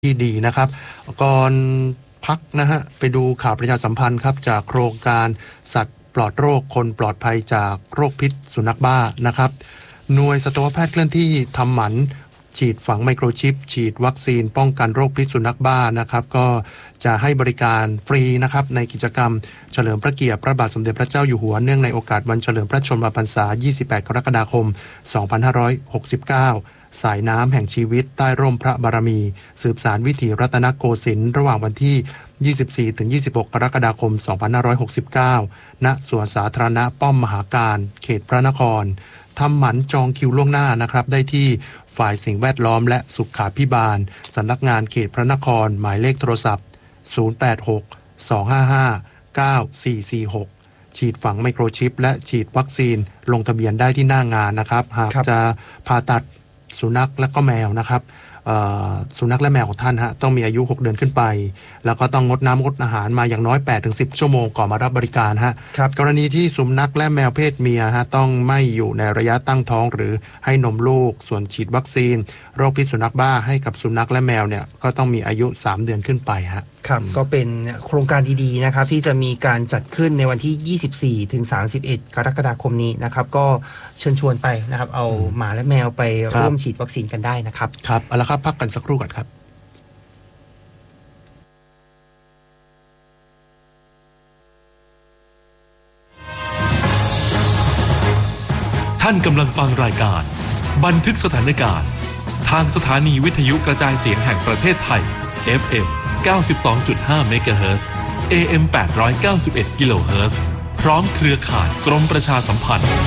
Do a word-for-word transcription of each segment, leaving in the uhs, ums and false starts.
ที่ดีนะครับก่อนพักนะฮะไปดูข่าวประชาสัมพันธ์ครับจากโครงการสัตว์ปลอดโรคคนปลอดภัยจากโรคพิษสุนัขบ้านะครับหน่วยสัตวแพทย์เคลื่อนที่ทำหมันฉีดฝังไมโครชิปฉีดวัคซีนป้องกันโรคพิษสุนัขบ้านะครับก็จะให้บริการฟรีนะครับในกิจกรรมเฉลิมพระเกียรติพระบาทสมเด็จพระเจ้าอยู่หัวเนื่องในโอกาสวันเฉลิมพระชนมพรรษายี่สิบแปดกรกฎาคมสองพันห้าร้อยหกสิบเก้าสายน้ำแห่งชีวิตใต้ร่มพระบารมีสืบสานวิถีรัตนโกสินทร์ระหว่างวันที่ยี่สิบสี่ถึงยี่สิบหกกรกฎาคมสองพันห้าร้อยหกสิบเก้าณสวนสาธารณะป้อมมหาการเขตพระนครทำหมันจองคิวล่วงหน้านะครับได้ที่ฝ่ายสิ่งแวดล้อมและสุขาภิบาลสำนักงานเขตพระนครหมายเลขโทรศัพท์ศูนย์ แปด หก สอง ห้า ห้า เก้า สี่ สี่ หกฉีดฝังไมโครชิปและฉีดวัคซีนลงทะเบียนได้ที่หน้างานนะครับหากจะผ่าตัดสุนัขและก็แมวนะครับสุนัขและแมวของท่านฮะต้องมีอายุหกเดือนขึ้นไปแล้วก็ต้องงดน้ำงดอาหารมาอย่างน้อย แปดถึงสิบ ชั่วโมงก่อนมารับบริการฮะกรณีที่สุนัขและแมวเพศเมียฮะต้องไม่อยู่ในระยะตั้งท้องหรือให้นมลูกส่วนฉีดวัคซีนโรคพิษสุนัขบ้าให้กับสุนัขและแมวเนี่ยก็ต้องมีอายุสามเดือนขึ้นไปฮะครับก็เป็นโครงการดีๆนะครับที่จะมีการจัดขึ้นในวันที่ยี่สิบสี่ถึงสามสิบเอ็ดกรกฎาคมนี้นะครับก็เชิญชวนไปนะครับเอาหมาและแมวไปร่วมฉีดวัคซีนกันได้นะครับครับเอาละครับพักกันสักครู่ก่อนครับท่านกำลังฟังรายการบันทึกสถานการณ์ทางสถานีวิทยุกระจายเสียงแห่งประเทศไทย เอฟ เอ็ม เก้าสิบสองจุดห้า เมกะเฮิรตซ์ เอ เอ็ม แปดร้อยเก้าสิบเอ็ด กิโลเฮิรตซ์พร้อมเครือข่ายกรมประชาสัมพันธ์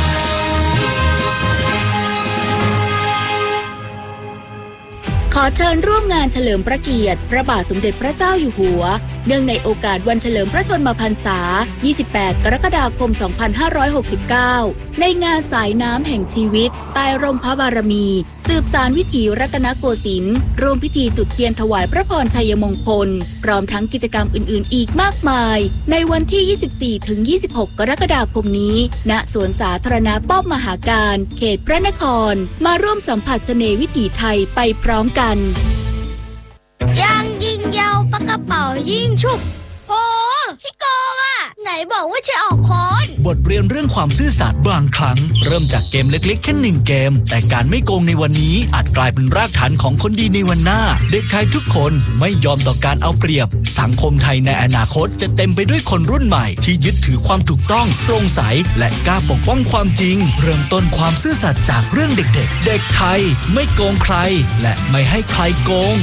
ขอเชิญร่วมงานเฉลิมพระเกียรติพระบาทสมเด็จพระเจ้าอยู่หัวเนื่องในโอกาสวันเฉลิมพระชนมพรรษายี่สิบแปดกรกฎาคมสองพันห้าร้อยหกสิบเก้าในงานสายน้ำแห่งชีวิตใต้ร่มพระบารมีสืบสานวิถีรัตนโกสินทร์ร่วมพิธีจุดเทียนถวายพระพรชัยมงคลพร้อมทั้งกิจกรรมอื่นๆอีกมากมายในวันที่ยี่สิบสี่ถึงยี่สิบหกกรกฎาคมนี้ณสวนสาธารณะป้อมมหาการเขตพระนครมาร่วมสัมผัสเสน่ห์วิถีไทยไปพร้อมกันยังยิงยาวปากกระเป๋ายิงฉุบโอ้ขี้โกงอ่ะไหนบอกว่าจะออกค้อนบทเรียนเรื่องความซื่อสัตย์บางครั้งเริ่มจากเกมเล็กๆแค่หนึ่งเกมแต่การไม่โกงในวันนี้อาจกลายเป็นรากฐานของคนดีในวันหน้าเด็กไทยทุกคนไม่ยอมต่อการเอาเปรียบสังคมไทยในอนาคตจะเต็มไปด้วยคนรุ่นใหม่ที่ยึดถือความถูกต้องโปร่งใสและกล้าปกป้องความจริงเริ่มต้นความซื่อสัตย์จากเรื่องเด็กๆเด็กไทยไม่โกงใครและไม่ให้ใครโกง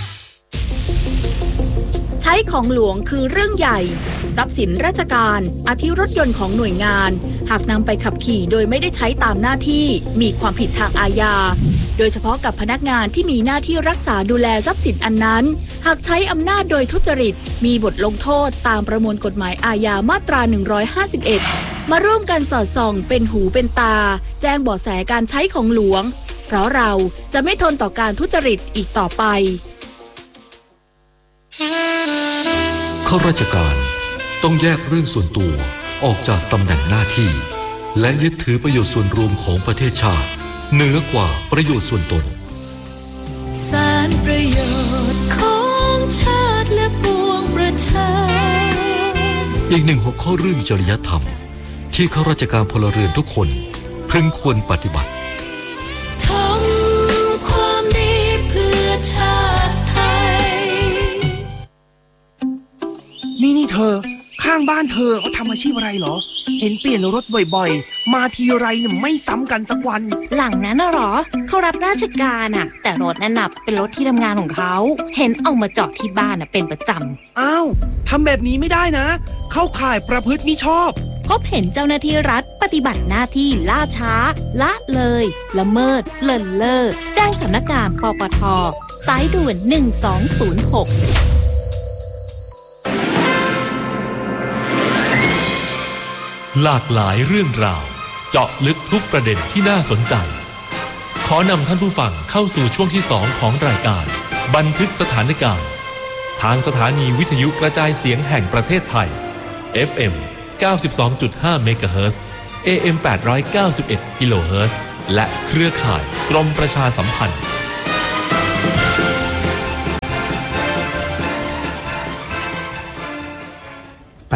ใช้ของหลวงคือเรื่องใหญ่ทรัพย์สินราชการอาทิรถยนต์ของหน่วยงานหากนำไปขับขี่โดยไม่ได้ใช้ตามหน้าที่มีความผิดทางอาญาโดยเฉพาะกับพนักงานที่มีหน้าที่รักษาดูแลทรัพย์สินอันนั้นหากใช้อำนาจโดยทุจริตมีบทลงโทษตามประมวลกฎหมายอาญามาตราหนึ่งร้อยห้าสิบเอ็ดมาร่วมกันสอดส่องเป็นหูเป็นตาแจ้งเบาะแสการใช้ของหลวงเพราะเราจะไม่ทนต่อการทุจริตอีกต่อไปข้าราชการต้องแยกเรื่องส่วนตัวออกจากตำแหน่งหน้าที่และยึดถือประโยชน์ส่วนรวมของประเทศชาติเหนือกว่าประโยชน์ส่วนตนสารประโยชน์ของชาติและปวงประชาอีกหนึ่งหัวข้อเรื่องจริยธรรมที่ข้าราชการพลเรือนทุกคนพึงควรปฏิบัติทำความดีเพื่อชาติไทยนี่นี่เธอข้างบ้านเธอเขาทำอาชีพอะไรเหรอเห็นเปลี่ยนรถบ่อยๆมาทีไรเนี่ยไม่ซ้ำกันสักวันหลังนั้นน่ะหรอเขารับราชการอ่ะแต่รถนั่นน่ะเป็นรถที่ทำงานของเขาเห็นเอามาจอดที่บ้านน่ะเป็นประจำอ้าวทำแบบนี้ไม่ได้นะเข้าข่ายประพฤติมิชอบพบเห็นเจ้าหน้าที่รัฐปฏิบัติหน้าที่ล่าช้าละเลยละเมิดเลินเล่อแจ้งสำนักงานปปท.สายด่วนหนึ่งสองศูนย์หกหลากหลายเรื่องราวเจาะลึกทุกประเด็นที่น่าสนใจขอนำท่านผู้ฟังเข้าสู่ช่วงที่สองของรายการบันทึกสถานการณ์ทางสถานีวิทยุกระจายเสียงแห่งประเทศไทย เอฟ เอ็ม เก้าสิบสองจุดห้า เมกะเฮิรตซ์ เอ เอ็ม แปดร้อยเก้าสิบเอ็ด กิโลเฮิรตซ์และเครือข่ายกรมประชาสัมพันธ์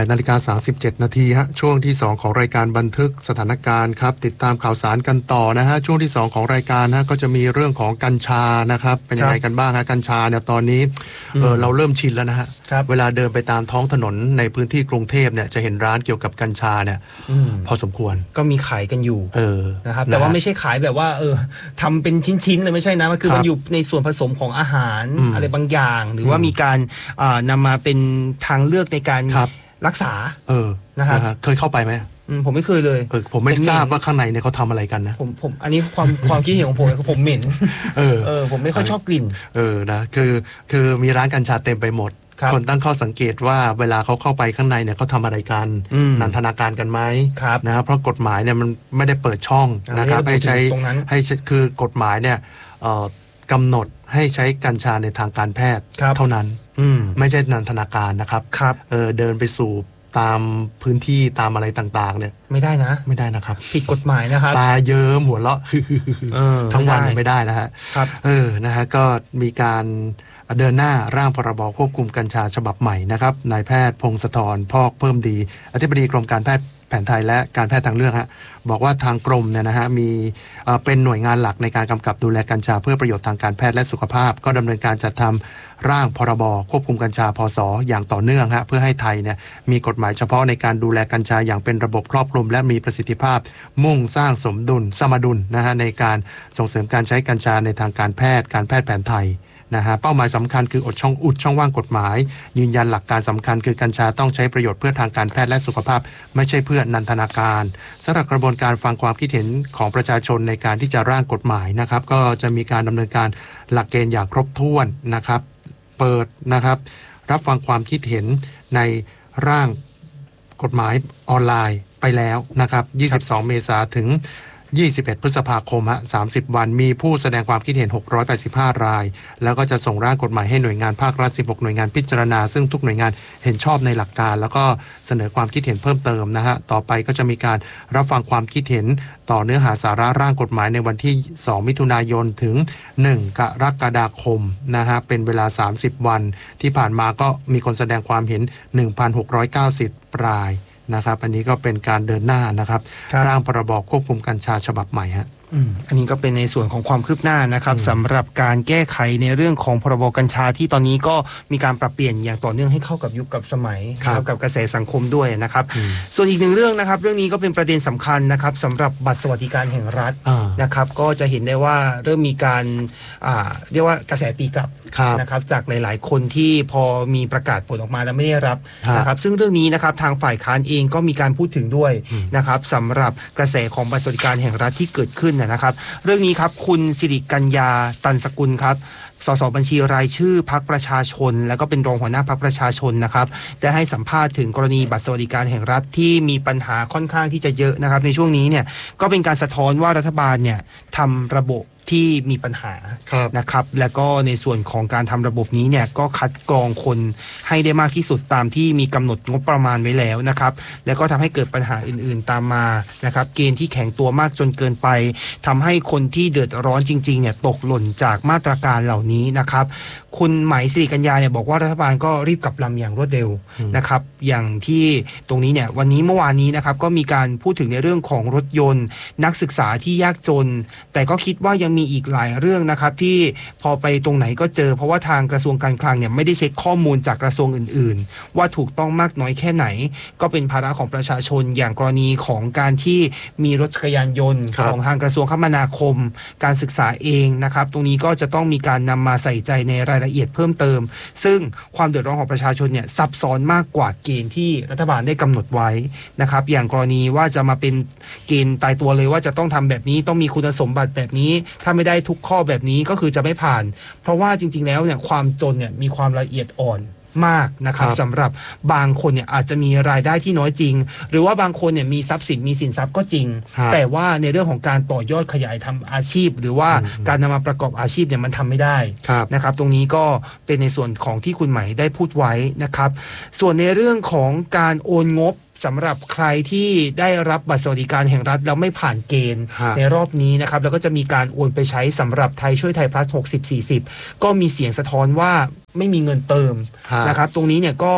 ดนาฬิกาสามสิบเจ็ดนาทีฮะช่วงที่สองของรายการบันทึกสถานการณ์ครับติดตามข่าวสารกันต่อนะฮะช่วงที่สองของรายการฮะก็จะมีเรื่องของกัญชานะครับเป็นยังไงกันบ้างฮะกัญชาเนี่ยตอนนี้เออเราเริ่มชินแล้วนะฮะเวลาเดินไปตามท้องถนนในพื้นที่กรุงเทพเนี่ยจะเห็นร้านเกี่ยวกับกัญชาเนี่ยพอสมควรก็มีขายกันอยู่เออนะครับแต่ว่าไม่ใช่ขายแบบว่าเออทำเป็นชิ้นๆเลยไม่ใช่นะมันคือมันอยู่ในส่วนผสมของอาหารอะไรบางอย่างหรือว่ามีการนำมาเป็นทางเลือกในการรักษาเออนะครับเคยเข้าไปไหมผมไม่เคยเลยผมไม่ทราบว่าข้างในเนี่ยเขาทำอะไรกันนะผมผมอันนี้ความความคิดเห็นของผมคือผมเหม็นเออเออผมไม่ค่อยชอบกลิ่นเออนะคือคือมีร้านกัญชาเต็มไปหมดคนตั้งข้อสังเกตว่าเวลาเขาเข้าไปข้างในเนี่ยเขาทำอะไรกันนันทนาการกันไหมนะครับเพราะกฎหมายเนี่ยมันไม่ได้เปิดช่องนะครับให้ใช้ให้คือกฎหมายเนี่ยกำหนดให้ใช้กัญชาในทางการแพทย์เท่านั้นไม่ใช่นันทนาการนะครับเออเดินไปสู่ตามพื้นที่ตามอะไรต่างๆเนี่ยไม่ได้นะไม่ได้นะครับผิดกฎหมายนะครับตาเยิ้มหัวเราะทั้งวันไม่ได้นะฮะเออนะฮะก็มีการเดินหน้าร่างพรบควบคุมกัญชาฉบับใหม่นะครับนายแพทย์พงศธรพอกเพิ่มดีอธิบดีกรมการแพทย์แผนไทยและการแพทย์ทางเลือกฮะบอกว่าทางกรมเนี่ยนะฮะมีเป็นหน่วยงานหลักในการกำกับดูแลกัญชาเพื่อประโยชน์ทางการแพทย์และสุขภาพก็ดำเนินการจัดทำร่างพรบควบคุมกัญชาพศอย่างต่อเนื่องฮะเพื่อให้ไทยเนี่ยมีกฎหมายเฉพาะในการดูแลกัญชาอย่างเป็นระบบครอบคลุมและมีประสิทธิภาพมุ่งสร้างสมดุลสมดุลนะฮะในการส่งเสริมการใช้กัญชาในทางการแพทย์การแพทย์แผนไทยนะฮะเป้าหมายสำคัญคืออุดช่องอุดช่องว่างกฎหมายยืนยันหลักการสำคัญคือกัญชาต้องใช้ประโยชน์เพื่อทางการแพทย์และสุขภาพไม่ใช่เพื่อนันทนาการสำหรับกระบวนการฟังความคิดเห็นของประชาชนในการที่จะร่างกฎหมายนะครับก็จะมีการดำเนินการหลักเกณฑ์อย่างครบถ้วนนะครับเปิดนะครับรับฟังความคิดเห็นในร่างกฎหมายออนไลน์ไปแล้วนะครับยี่สิบสองเมษายนถึงยี่สิบเอ็ดพฤษภาคมฮะสามสิบวันมีผู้แสดงความคิดเห็นหกร้อยแปดสิบห้ารายแล้วก็จะส่งร่างกฎหมายให้หน่วยงานภาครัฐสิบหกหน่วยงานพิจารณาซึ่งทุกหน่วยงานเห็นชอบในหลักการแล้วก็เสนอความคิดเห็นเพิ่มเติมนะฮะต่อไปก็จะมีการรับฟังความคิดเห็นต่อเนื้อหาสาระร่างกฎหมายในวันที่สองมิถุนายนถึงหนึ่งกรกฎาคมนะฮะเป็นเวลาสามสิบวันที่ผ่านมาก็มีคนแสดงความเห็น หนึ่งพันหกร้อยเก้าสิบ รายนะครับอันนี้ก็เป็นการเดินหน้านะครับร่างพรบควบคุมกัญชาฉบับใหม่ฮะอันนี้ก็เป็นในส่วนของความคืบหน้านะครับสำหรับการแก้ไขในเรื่องของพรบกัญชาที่ตอนนี้ก็มีการปรับเปลี่ยนอย่างต่อเนื่องให้เข้ากับยุคกับสมัยกับกระแสสังคมด้วยนะครับส่วนอีกหนึ่งเรื่องนะครับเรื่องนี้ก็เป็นประเด็นสำคัญนะครับสำหรับบัตรสวัสดิการแห่งรัฐนะครับก็จะเห็นได้ว่าเริ่มมีการเรียกว่ากระแสตีกลับนะครับจากหลายๆคนที่พอมีประกาศผลออกมาแล้วไม่ได้รับนะครับซึ่งเรื่องนี้นะครับทางฝ่ายค้านเองก็มีการพูดถึงด้วยนะครับสำหรับกระแสของบัตรสวัสดิการแห่งรัฐที่เกิดขึ้นนะครับเรื่องนี้ครับคุณสิริกัญญาตันสกุลครับสสบัญชีรายชื่อพรรคประชาชนและก็เป็นรองหัวหน้าพรรคประชาชนนะครับได้ให้สัมภาษณ์ถึงกรณีบัตรสวัสดิการแห่งรัฐที่มีปัญหาค่อนข้างที่จะเยอะนะครับในช่วงนี้เนี่ยก็เป็นการสะท้อนว่ารัฐบาลเนี่ยทำระบบที่มีปัญหานะครับและก็ในส่วนของการทำระบบนี้เนี่ยก็คัดกรองคนให้ได้มากที่สุดตามที่มีกำหนดงบประมาณไว้แล้วนะครับแล้วก็ทำให้เกิดปัญหาอื่นๆตามมานะครับเกณฑ์ที่แข็งตัวมากจนเกินไปทำให้คนที่เดือดร้อนจริงๆเนี่ยตกหล่นจากมาตรการเหล่านี้นะครับคุณไหมสิริกัญญาเนี่ยบอกว่ารัฐบาลก็รีบกลับลำอย่างรวดเร็วนะครับอย่างที่ตรงนี้เนี่ยวันนี้เมื่อวานนี้นะครับก็มีการพูดถึงในเรื่องของรถยนต์นักศึกษาที่ยากจนแต่ก็คิดว่ายังมีอีกหลายเรื่องนะครับที่พอไปตรงไหนก็เจอเพราะว่าทางกระทรวงการคลังเนี่ยไม่ได้เช็คข้อมูลจากกระทรวงอื่นๆว่าถูกต้องมากน้อยแค่ไหนก็เป็นภาระของประชาชนอย่างกรณีของการที่มีรถจักรยานยนต์ของทางกระทรวงคมนาคมการศึกษาเองนะครับตรงนี้ก็จะต้องมีการนำมาใส่ใจในรายละเอียดเพิ่มเติมซึ่งความเดือดร้อนของประชาชนเนี่ยซับซ้อนมากกว่าเกณฑ์ที่รัฐบาลได้กำหนดไว้นะครับอย่างกรณีว่าจะมาเป็นเกณฑ์ตายตัวเลยว่าจะต้องทำแบบนี้ต้องมีคุณสมบัติแบบนี้ถ้าไม่ได้ทุกข้อแบบนี้ก็คือจะไม่ผ่านเพราะว่าจริงๆแล้วเนี่ยความจนเนี่ยมีความละเอียดอ่อนมากนะครับสำหรับบางคนเนี่ยอาจจะมีรายได้ที่น้อยจริงหรือว่าบางคนเนี่ยมีทรัพย์สินมีสินทรัพย์ก็จริงแต่ว่าในเรื่องของการต่อยอดขยายทำอาชีพหรือว่าการนำมาประกอบอาชีพเนี่ยมันทำไม่ได้นะครับตรงนี้ก็เป็นในส่วนของที่คุณไหมได้พูดไว้นะครับส่วนในเรื่องของการโอนงบสำหรับใครที่ได้รับบัตรสวัสดิการแห่งรัฐแล้วไม่ผ่านเกณฑ์ในรอบนี้นะครับแล้วก็จะมีการโอนไปใช้สำหรับไทยช่วยไทย plus หกสิบ สี่สิบก็มีเสียงสะท้อนว่าไม่มีเงินเติมนะครับตรงนี้เนี่ยก็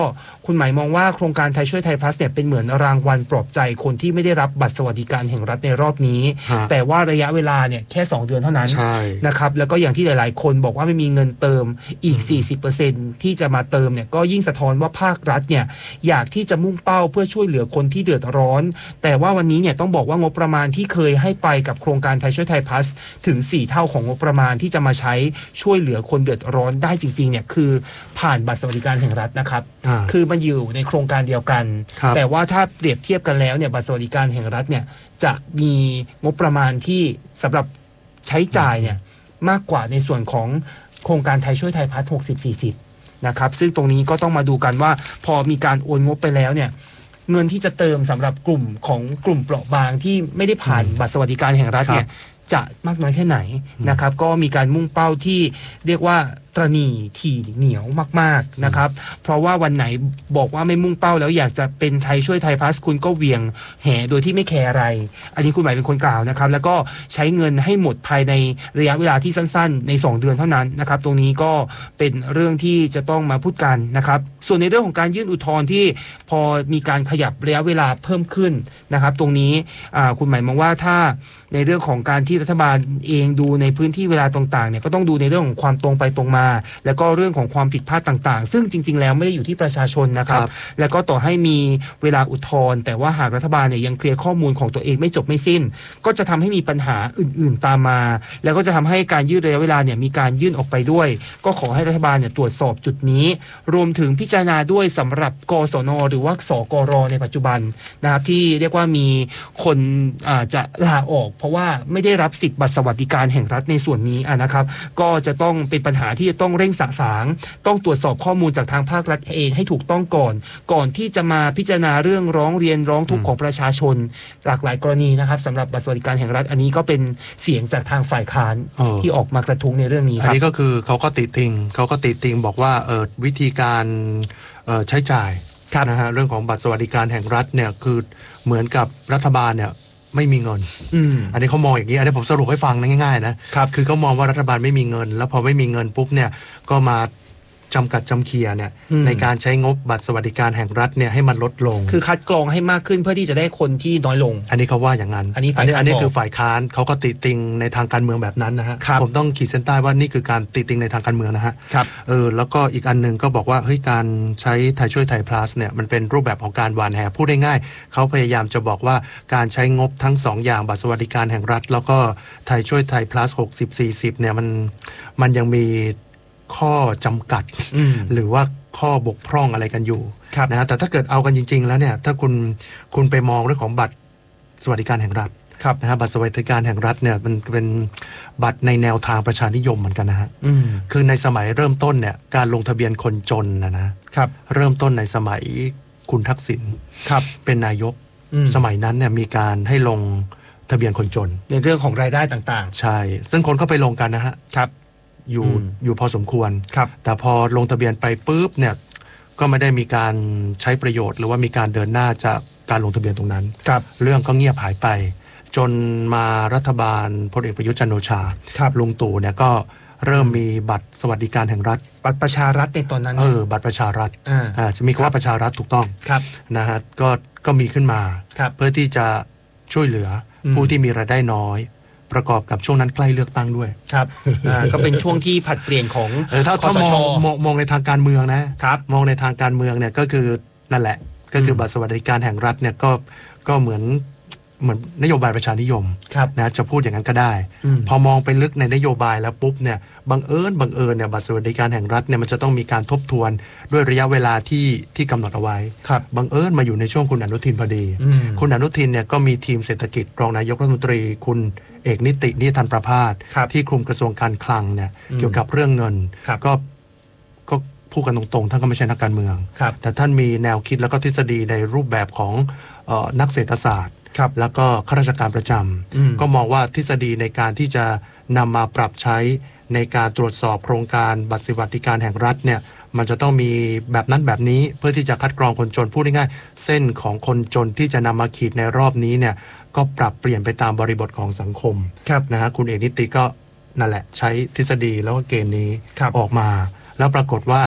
คุณหมายมองว่าโครงการไทยช่วยไทย plus เนี่ยเป็นเหมือนรางวัลปลอบใจคนที่ไม่ได้รับบัตรสวัสดิการแห่งรัฐในรอบนี้แต่ว่าระยะเวลาเนี่ยแค่สองเดือนเท่านั้นนะครับแล้วก็อย่างที่หลายๆคนบอกว่าไม่มีเงินเติมอีก สี่สิบเปอร์เซ็นต์ ที่จะมาเติมเนี่ยก็ยิ่งสะท้อนว่าภาครัฐเนี่ยอยากที่จะมุ่งเป้าเพื่อช่วยเหลือคนที่เดือดร้อนแต่ว่าวันนี้เนี่ยต้องบอกว่างบประมาณที่เคยให้ไปกับโครงการไทยช่วยไทย plus ถึงสี่เท่าของงบประมาณที่จะมาใช้ช่วยเหลือคนเดือดร้อนได้จริงๆเนี่ยคือผ่านบัตรสวัสดิการแห่งรัฐนะครับคือมันอยู่ในโครงการเดียวกันแต่ว่าถ้าเปรียบเทียบกันแล้วเนี่ยบัตรสวัสดิการแห่งรัฐเนี่ยจะมีงบประมาณที่สำหรับใช้จ่ายเนี่ยมากกว่าในส่วนของโครงการไทยช่วยไทยพัฒน์หกสิบ สี่สิบนะครับซึ่งตรงนี้ก็ต้องมาดูกันว่าพอมีการโอนงบไปแล้วเนี่ยเงินที่จะเติมสำหรับกลุ่มของกลุ่มเปราะบางที่ไม่ได้ผ่านบัตรสวัสดิการแห่งรัฐเนี่ยจะมากน้อยแค่ไหนนะครับก็มีการมุ่งเป้าที่เรียกว่าตระหนี่ถี่เหนียวมากๆนะครับเพราะว่าวันไหนบอกว่าไม่มุ่งเป้าแล้วอยากจะเป็นไทยช่วยไทยพลัสคุณก็เวียงแห่โดยที่ไม่แคร์อะไรอันนี้คุณหมายเป็นคนกล่าวนะครับแล้วก็ใช้เงินให้หมดภายในระยะเวลาที่สั้นๆในสองเดือนเท่านั้นนะครับตรงนี้ก็เป็นเรื่องที่จะต้องมาพูดกันนะครับส่วนในเรื่องของการยื่นอุทธรณ์ที่พอมีการขยับระยะเวลาเพิ่มขึ้นนะครับตรงนี้คุณหมายมองว่าถ้าในเรื่องของการที่รัฐบาลเองดูในพื้นที่เวลาต่างๆเนี่ยก็ต้องดูในเรื่องของความตรงไปตรงมาแล้วก็เรื่องของความผิดพลาดต่างๆซึ่งจริงๆแล้วไม่ได้อยู่ที่ประชาชนนะครับแล้วก็ต่อให้มีเวลาอุทธรณ์แต่ว่าหากรัฐบาลเนี่ยยังเคลียร์ข้อมูลของตัวเองไม่จบไม่สิ้นก็จะทำให้มีปัญหาอื่นๆตามมาแล้วก็จะทำให้การยืดระยะเวลาเนี่ยมีการยื่นออกไปด้วยก็ขอให้รัฐบาลเนี่ยตรวจสอบจุดนี้รวมถึงพิจารณาด้วยสำหรับกสนหรือว่าสกรในปัจจุบันนะครับที่เรียกว่ามีคนอาจจะลาออกเพราะว่าไม่ได้รับสิทธิ์บัตรสวัสดิการแห่งรัฐในส่วนนี้นะครับก็จะต้องเป็นปัญหาที่จะต้องเร่งสะสางต้องตรวจสอบข้อมูลจากทางภาครัฐเองให้ถูกต้องก่อนก่อนที่จะมาพิจารณาเรื่องร้องเรียนร้องทุกข์ของประชาชนหลากหลายกรณีนะครับสำหรับบัตรสวัสดิการแห่งรัฐอันนี้ก็เป็นเสียงจากทางฝ่ายค้านที่ออกมากระทุ้งในเรื่องนี้ครับอันนี้ก็คือเขาก็ติติงเขาก็ติติงบอกว่าเออวิธีการเออใช้จ่ายนะฮะเรื่องของบัตรสวัสดิการแห่งรัฐเนี่ยคือเหมือนกับรัฐบาลเนี่ยไม่มีเงิน อ, อันนี้เขามองอย่างนี้อันนี้ผมสรุปให้ฟังง่ายๆนะครับคือเขามองว่ารัฐบาลไม่มีเงินแล้วพอไม่มีเงินปุ๊บเนี่ยก็มาจำกัดจำเคียเนี่ยในการใช้งบบัตรสวัสดิการแห่งรัฐเนี่ยให้มันลดลงคือคัดกรองให้มากขึ้นเพื่อที่จะได้คนที่น้อยลงอันนี้เขาว่าอย่างนั้นอันนี้ฝ่ายอันนี้คือฝ่ายค้านเขาก็ติติงในทางการเมืองแบบนั้นนะฮะผมต้องขีดเส้นใต้ว่านี่คือการติติงในทางการเมืองนะฮะเออแล้วก็อีกอันนึงก็บอกว่าเฮ้ยการใช้ไทยช่วยไทย plus เนี่ยมันเป็นรูปแบบของการหว่านแหพูดได้ง่ายเขาพยายามจะบอกว่าการใช้งบทั้งสองอย่างบัตรสวัสดิการแห่งรัฐแล้วก็ไทยช่วยไทย plus หกสิบ สี่สิบเนี่ยมันมันยังมีข้อจำกัดหรือว่าข้อบกพร่องอะไรกันอยู่นะแต่ถ้าเกิดเอากันจริงๆแล้วเนี่ยถ้าคุณคุณไปมองเรื่องของบัตรสวัสดิการแห่งรัฐนะฮะบัตรสวัสดิการแห่งรัฐเนี่ยมันเป็นบัตรในแนวทางประชานิยมเหมือนกันนะฮะคือในสมัยเริ่มต้นเนี่ยการลงทะเบียนคนจนนะนะเริ่มต้นในสมัยคุณทักษิณเป็นนายกสมัยนั้นเนี่ยมีการให้ลงทะเบียนคนจนในเรื่องของรายได้ต่างๆใช่ซึ่งคนก็ไปลงกันนะฮะอยู่อยู่พอสมควรแต่พอลงทะเบียนไปปุ๊บเนี่ยก็ไม่ได้มีการใช้ประโยชน์หรือว่ามีการเดินหน้าจากการลงทะเบียนตรงนั้นเรื่องก็เงียบหายไปจนมารัฐบาลพลเอกประยุทธ์จันทร์โอชาลุงตู่เนี่ยก็เริ่มมีบัตรสวัสดิการแห่งรัฐบัตรประชารัฐในตอนนั้นเออบัตรประชารัฐอ่าจะมีคำว่าประชารัฐถูกต้องนะฮะก็ก็มีขึ้นมาเพื่อที่จะช่วยเหลือผู้ที่มีรายได้น้อยประกอบกับช่วงนั้นใกล้เลือกตั้งด้วยครับก็เป็นช่วงที่ผัดเปลี่ยนของเออถ้าถ้ามองมองมองในทางการเมืองนะครับมองในทางการเมืองเนี่ยก็คือนั่นแหละก็คือบัตรสวัสดิการแห่งรัฐเนี่ยก็ก็เหมือนเหมือนนโยบายประชานิยมนะจะพูดอย่างนั้นก็ได้พอมองไปลึกในนโยบายแล้วปุ๊บเนี่ยบังเอิญบังเอิญเนี่ยบัตรสวัสดิการแห่งรัฐเนี่ยมันจะต้องมีการทบทวนด้วยระยะเวลาที่ที่กำหนดเอาไว้บังเอิญมาอยู่ในช่วงคุณอนุทินพอดีคุณอนุทินเนี่ยก็มีทีมเศรษฐกิจรองนายกรัฐมนตรีคุณเอกนิตินิทันประภาสที่คุมกระทรวงการคลังเนี่ยเกี่ยวกับเรื่องเงินก็ก็พูดกันตรงๆท่านก็ไม่ใช่นักการเมืองแต่ท่านมีแนวคิดแล้วก็ทฤษฎีในรูปแบบของเอ่อนักเศรษฐศาสตร์แล้วก็ข้าราชการประจำก็มองว่าทฤษฎีในการที่จะนำมาปรับใช้ในการตรวจสอบโครงการบัตรสวัสดิการแห่งรัฐเนี่ยมันจะต้องมีแบบนั้นแบบนี้เพื่อที่จะคัดกรองคนจนพูดง่ายๆเส้นของคนจนที่จะนำมาขีดในรอบนี้เนี่ยก็ปรับเปลี่ยนไปตามบริบทของสังคมนะฮะคุณเอกนิติก็นั่นแหละใช้ทฤษฎีแล้วก็เกณฑ์นี้ออกมาแล้วปรากฏว่า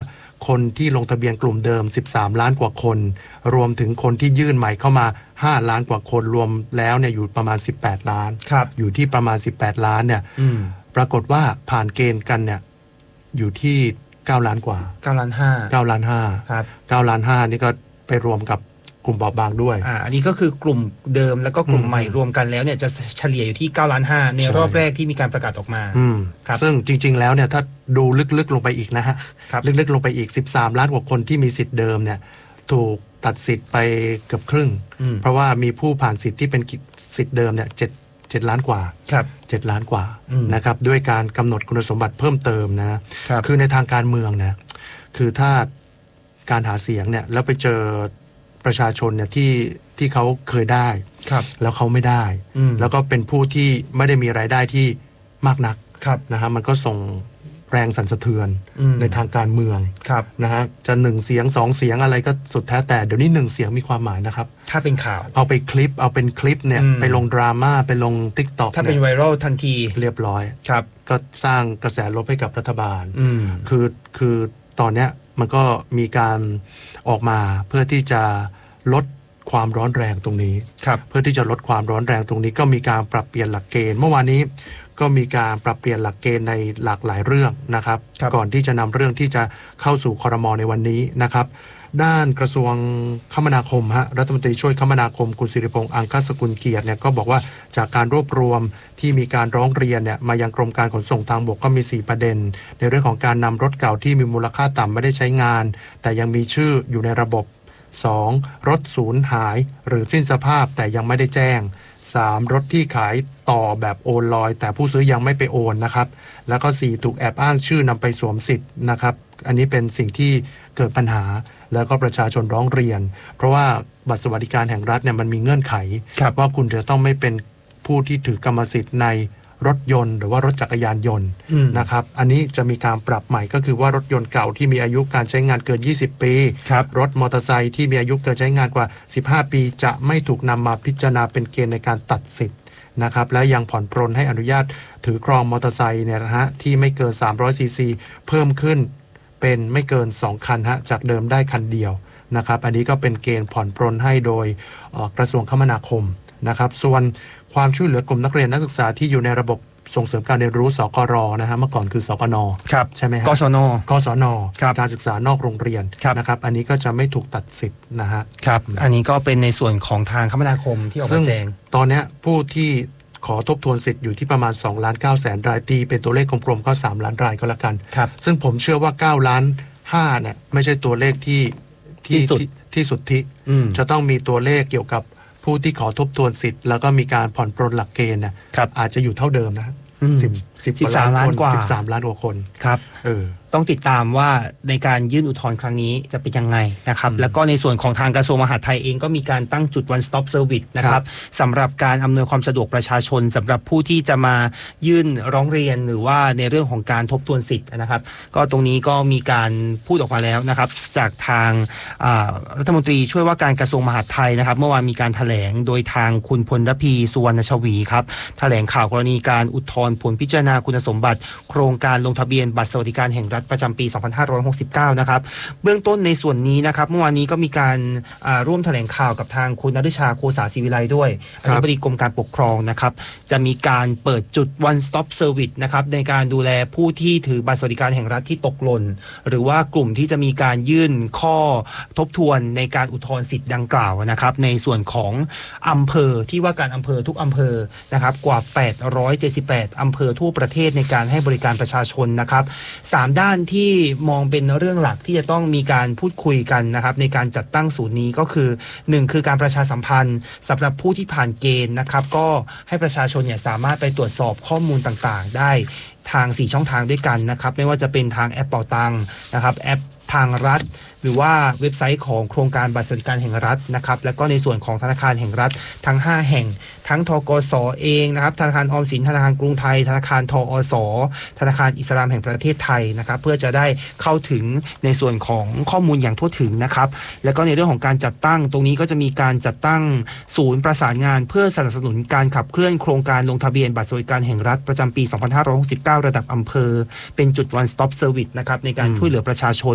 คนที่ลงทะเบียนกลุ่มเดิมสิบสามล้านกว่าคนรวมถึงคนที่ยื่นใหม่เข้ามาห้าล้านกว่าคนรวมแล้วเนี่ยอยู่ประมาณสิบแปดล้านอยู่ที่ประมาณสิบแปดล้านเนี่ยปรากฏว่าผ่านเกณฑ์กันเนี่ยอยู่ที่เก้าล้านกว่าเก้าล้านห้าเก้าล้านห้าครับเก้าล้านห้านี่ก็ไปรวมกับกลุ่มเบาบางด้วยอ่าอันนี้ก็คือกลุ่มเดิมแล้วก็กลุ่มใหม่รวมกันแล้วเนี่ยจะเฉลี่ยอยู่ที่เก้าล้านห้าในรอบแรกที่มีการประกาศออกมาครับซึ่งจริงๆแล้วเนี่ยถ้าดูลึกๆลงไปอีกนะฮะลึกๆลงไปอีกสิบสามล้านกว่าคนที่มีสิทธิ์เดิมเนี่ยถูกตัดสิทธิ์ไปเกือบครึ่งเพราะว่ามีผู้ผ่านสิทธิ์ที่เป็นสิทธิ์เดิมเนี่ยเจ็ดเจ็ดล้านกว่าครับเจ็ดล้านกว่านะครับด้วยการกำหนดคุณสมบัติเพิ่มเติมนะคือในทางการเมืองนะคือถ้าการหาเสียงเนี่ยแล้วไปเจอประชาชนเนี่ยที่ที่เขาเคยได้แล้วเขาไม่ได้แล้วก็เป็นผู้ที่ไม่ได้มีรายได้ที่มากนักนะฮะมันก็ส่งแรงสั่นสะเทือนในทางการเมืองนะฮะจะหนึ่งเสียงสองเสียงอะไรก็สุดแท้แต่เดี๋ยวนี้หนึ่งเสียงมีความหมายนะครับถ้าเป็นข่าวเอาไปคลิปเอาเป็นคลิปเนี่ยไปลงดราม่าไปลง TikTok ถ้าเป็นไวรัลทันทีเรียบร้อยครับก็สร้างกระแสลบให้กับรัฐบาลคือคือตอนเนี้ยมันก็มีการออกมาเพื่อที่จะลดความร้อนแรงตรงนี้เพื่อที่จะลดความร้อนแรงตรงนี้ก็มีการปรับเปลี่ยนหลักเกณฑ์เมื่อวานนี้ก็มีการปรับเปลี่ยนหลักเกณฑ์ในหลากหลายเรื่องนะครับก่อนที่จะนำเรื่องที่จะเข้าสู่ครม.ในวันนี้นะครับด้านกระทรวงคมนาคมฮะรัฐมนตรีช่วยคมนาคมคุณสิริพงษ์อังคสกุลเกียรติเนี่ยก็บอกว่าจากการรวบรวมที่มีการร้องเรียนเนี่ยมายังกรมการขนส่งทางบกก็มีสี่ประเด็นในเรื่องของการนำรถเก่าที่มีมูลค่าต่ำไม่ได้ใช้งานแต่ยังมีชื่ออยู่ในระบบสองรถสูญหายหรือสิ้นสภาพแต่ยังไม่ได้แจ้งสามรถที่ขายต่อแบบโอนลอยแต่ผู้ซื้อยังไม่ไปโอนนะครับแล้วก็สี่ถูกแอบอ้างชื่อนำไปสวมสิทธิ์นะครับอันนี้เป็นสิ่งที่เกิดปัญหาแล้วก็ประชาชนร้องเรียนเพราะว่าบัตรสวัสดิการแห่งรัฐเนี่ยมันมีเงื่อนไขว่าคุณจะต้องไม่เป็นผู้ที่ถือกรรมสิทธิ์ในรถยนต์หรือว่ารถจักรยานยนต์นะครับอันนี้จะมีการปรับใหม่ก็คือว่ารถยนต์เก่าที่มีอายุการใช้งานเกินยี่สิบปีรถมอเตอร์ไซค์ที่มีอายุเกินใช้งานกว่าสิบห้าปีจะไม่ถูกนำมาพิจารณาเป็นเกณฑ์ในการตัดสิทธิ์นะครับและยังผ่อนปรนให้อนุญาตถือครองมอเตอร์ไซค์เนี่ยนะฮะที่ไม่เกินสามร้อยซีซีเพิ่มขึ้นเป็นไม่เกินสองคันฮะจากเดิมได้คันเดียวนะครับอันนี้ก็เป็นเกณฑ์ผ่อนปรนให้โดยกระทรวงคมนาคมนะครับส่วนความช่วยเหลือกลุ่มนักเรียนนักศึกษาที่อยู่ในระบบส่งเสริมการเรียนรู้สกรนะฮะเมื่อก่อนคือสกนใช่ไหมครับกศนกศนการศึกษานอกโรงเรียนนะครับอันนี้ก็จะไม่ถูกตัดสิทธิ์นะฮะครับอันนี้ก็เป็นในส่วนของทางคมนาคมที่ออกมาแจ้งตอนนี้ผู้ที่ขอทบทวนสิทธิ์อยู่ที่ประมาณสองล้านเก้าแสนรายตีเป็นตัวเลขกลมๆก็สามล้านรายก็แล้วกันซึ่งผมเชื่อว่าเก้าล้านห้าเนี่ยไม่ใช่ตัวเลขที่ที่ที่สุดที่จะต้องมีตัวเลขเกี่ยวกับผู้ที่ขอทบทวนสิทธิ์แล้วก็มีการผ่อนปรนหลักเกณฑ์เนี่ยอาจจะอยู่เท่าเดิมนะสิบสิบสามล้านกว่าสิบสามล้านกว่าคนครับเออต้องติดตามว่าในการยื่นอุทธรณ์ครั้งนี้จะเป็นยังไงนะครับแล้วก็ในส่วนของทางกระทรวงมหาดไทยเองก็มีการตั้งจุด one stop service นะครับสำหรับการอำนวยความสะดวกประชาชนสำหรับผู้ที่จะมายื่นร้องเรียนหรือว่าในเรื่องของการทบทวนสิทธิ์นะครับก็ตรงนี้ก็มีการพูดออกมาแล้วนะครับจากทางรัฐมนตรีช่วยว่าการกระทรวงมหาดไทยนะครับเมื่อวานมีการแถลงโดยทางคุณพลรพีสุวรรณชวีครับแถลงข่าวกรณีการอุทธรณ์ผลพิจารณาคุณสมบัติโครงการลงทะเบียนบัตรสวัสดิการแห่งรัฐประจำปี สองพันห้าร้อยหกสิบเก้า นะครับเบื้องต้นในส่วนนี้นะครับเมื่อวานนี้ก็มีการร่วมแถลงข่าวกับทางคุณนฤชาโคสาศรีวิไลด้วยอธิบดีกรมการปกครองนะครับจะมีการเปิดจุด one stop service นะครับในการดูแลผู้ที่ถือบัตรสวัสดิการแห่งรัฐที่ตกหล่นหรือว่ากลุ่มที่จะมีการยื่นข้อทบทวนในการอุทธรณ์สิทธิ์ดังกล่าวนะครับในส่วนของอำเภอที่ว่าการอำเภอทุกอำเภอนะครับกว่าแปดร้อยเจ็ดสิบแปดอำเภอทั่วประเทศในการให้บริการประชาชนนะครับสามด้านที่มองเป็นเรื่องหลักที่จะต้องมีการพูดคุยกันนะครับในการจัดตั้งศูนย์นี้ก็คือหนึ่งคือการประชาสัมพันธ์สำหรับผู้ที่ผ่านเกณฑ์นะครับก็ให้ประชาชนเนี่ยสามารถไปตรวจสอบข้อมูลต่างๆได้ทางสี่ช่องทางด้วยกันนะครับไม่ว่าจะเป็นทางแอปเป๋าตังนะครับแอปทางรัฐหรือว่าเว็บไซต์ของโครงการบัตรสวัสดิการแห่งรัฐนะครับแล้วก็ในส่วนของธนาคารแห่งรัฐทั้งห้าแห่งทั้งธกส.เองนะครับธนาคารออมสินธนาคารกรุงไทยธนาคารทอส.ธนาคารอิสลามแห่งประเทศไทยนะครับเพื่อจะได้เข้าถึงในส่วนของข้อมูลอย่างทั่วถึงนะครับแล้วก็ในเรื่องของการจัดตั้งตรงนี้ก็จะมีการจัดตั้งศูนย์ประสานงานเพื่อสนับสนุนการขับเคลื่อนโครงการลงทะเบียนบัตรสวัสดิการแห่งรัฐประจำปี สองพันห้าร้อยหกสิบเก้า ระดับอำเภอเป็นจุด one stop service นะครับในการช่วยเหลือประชาชน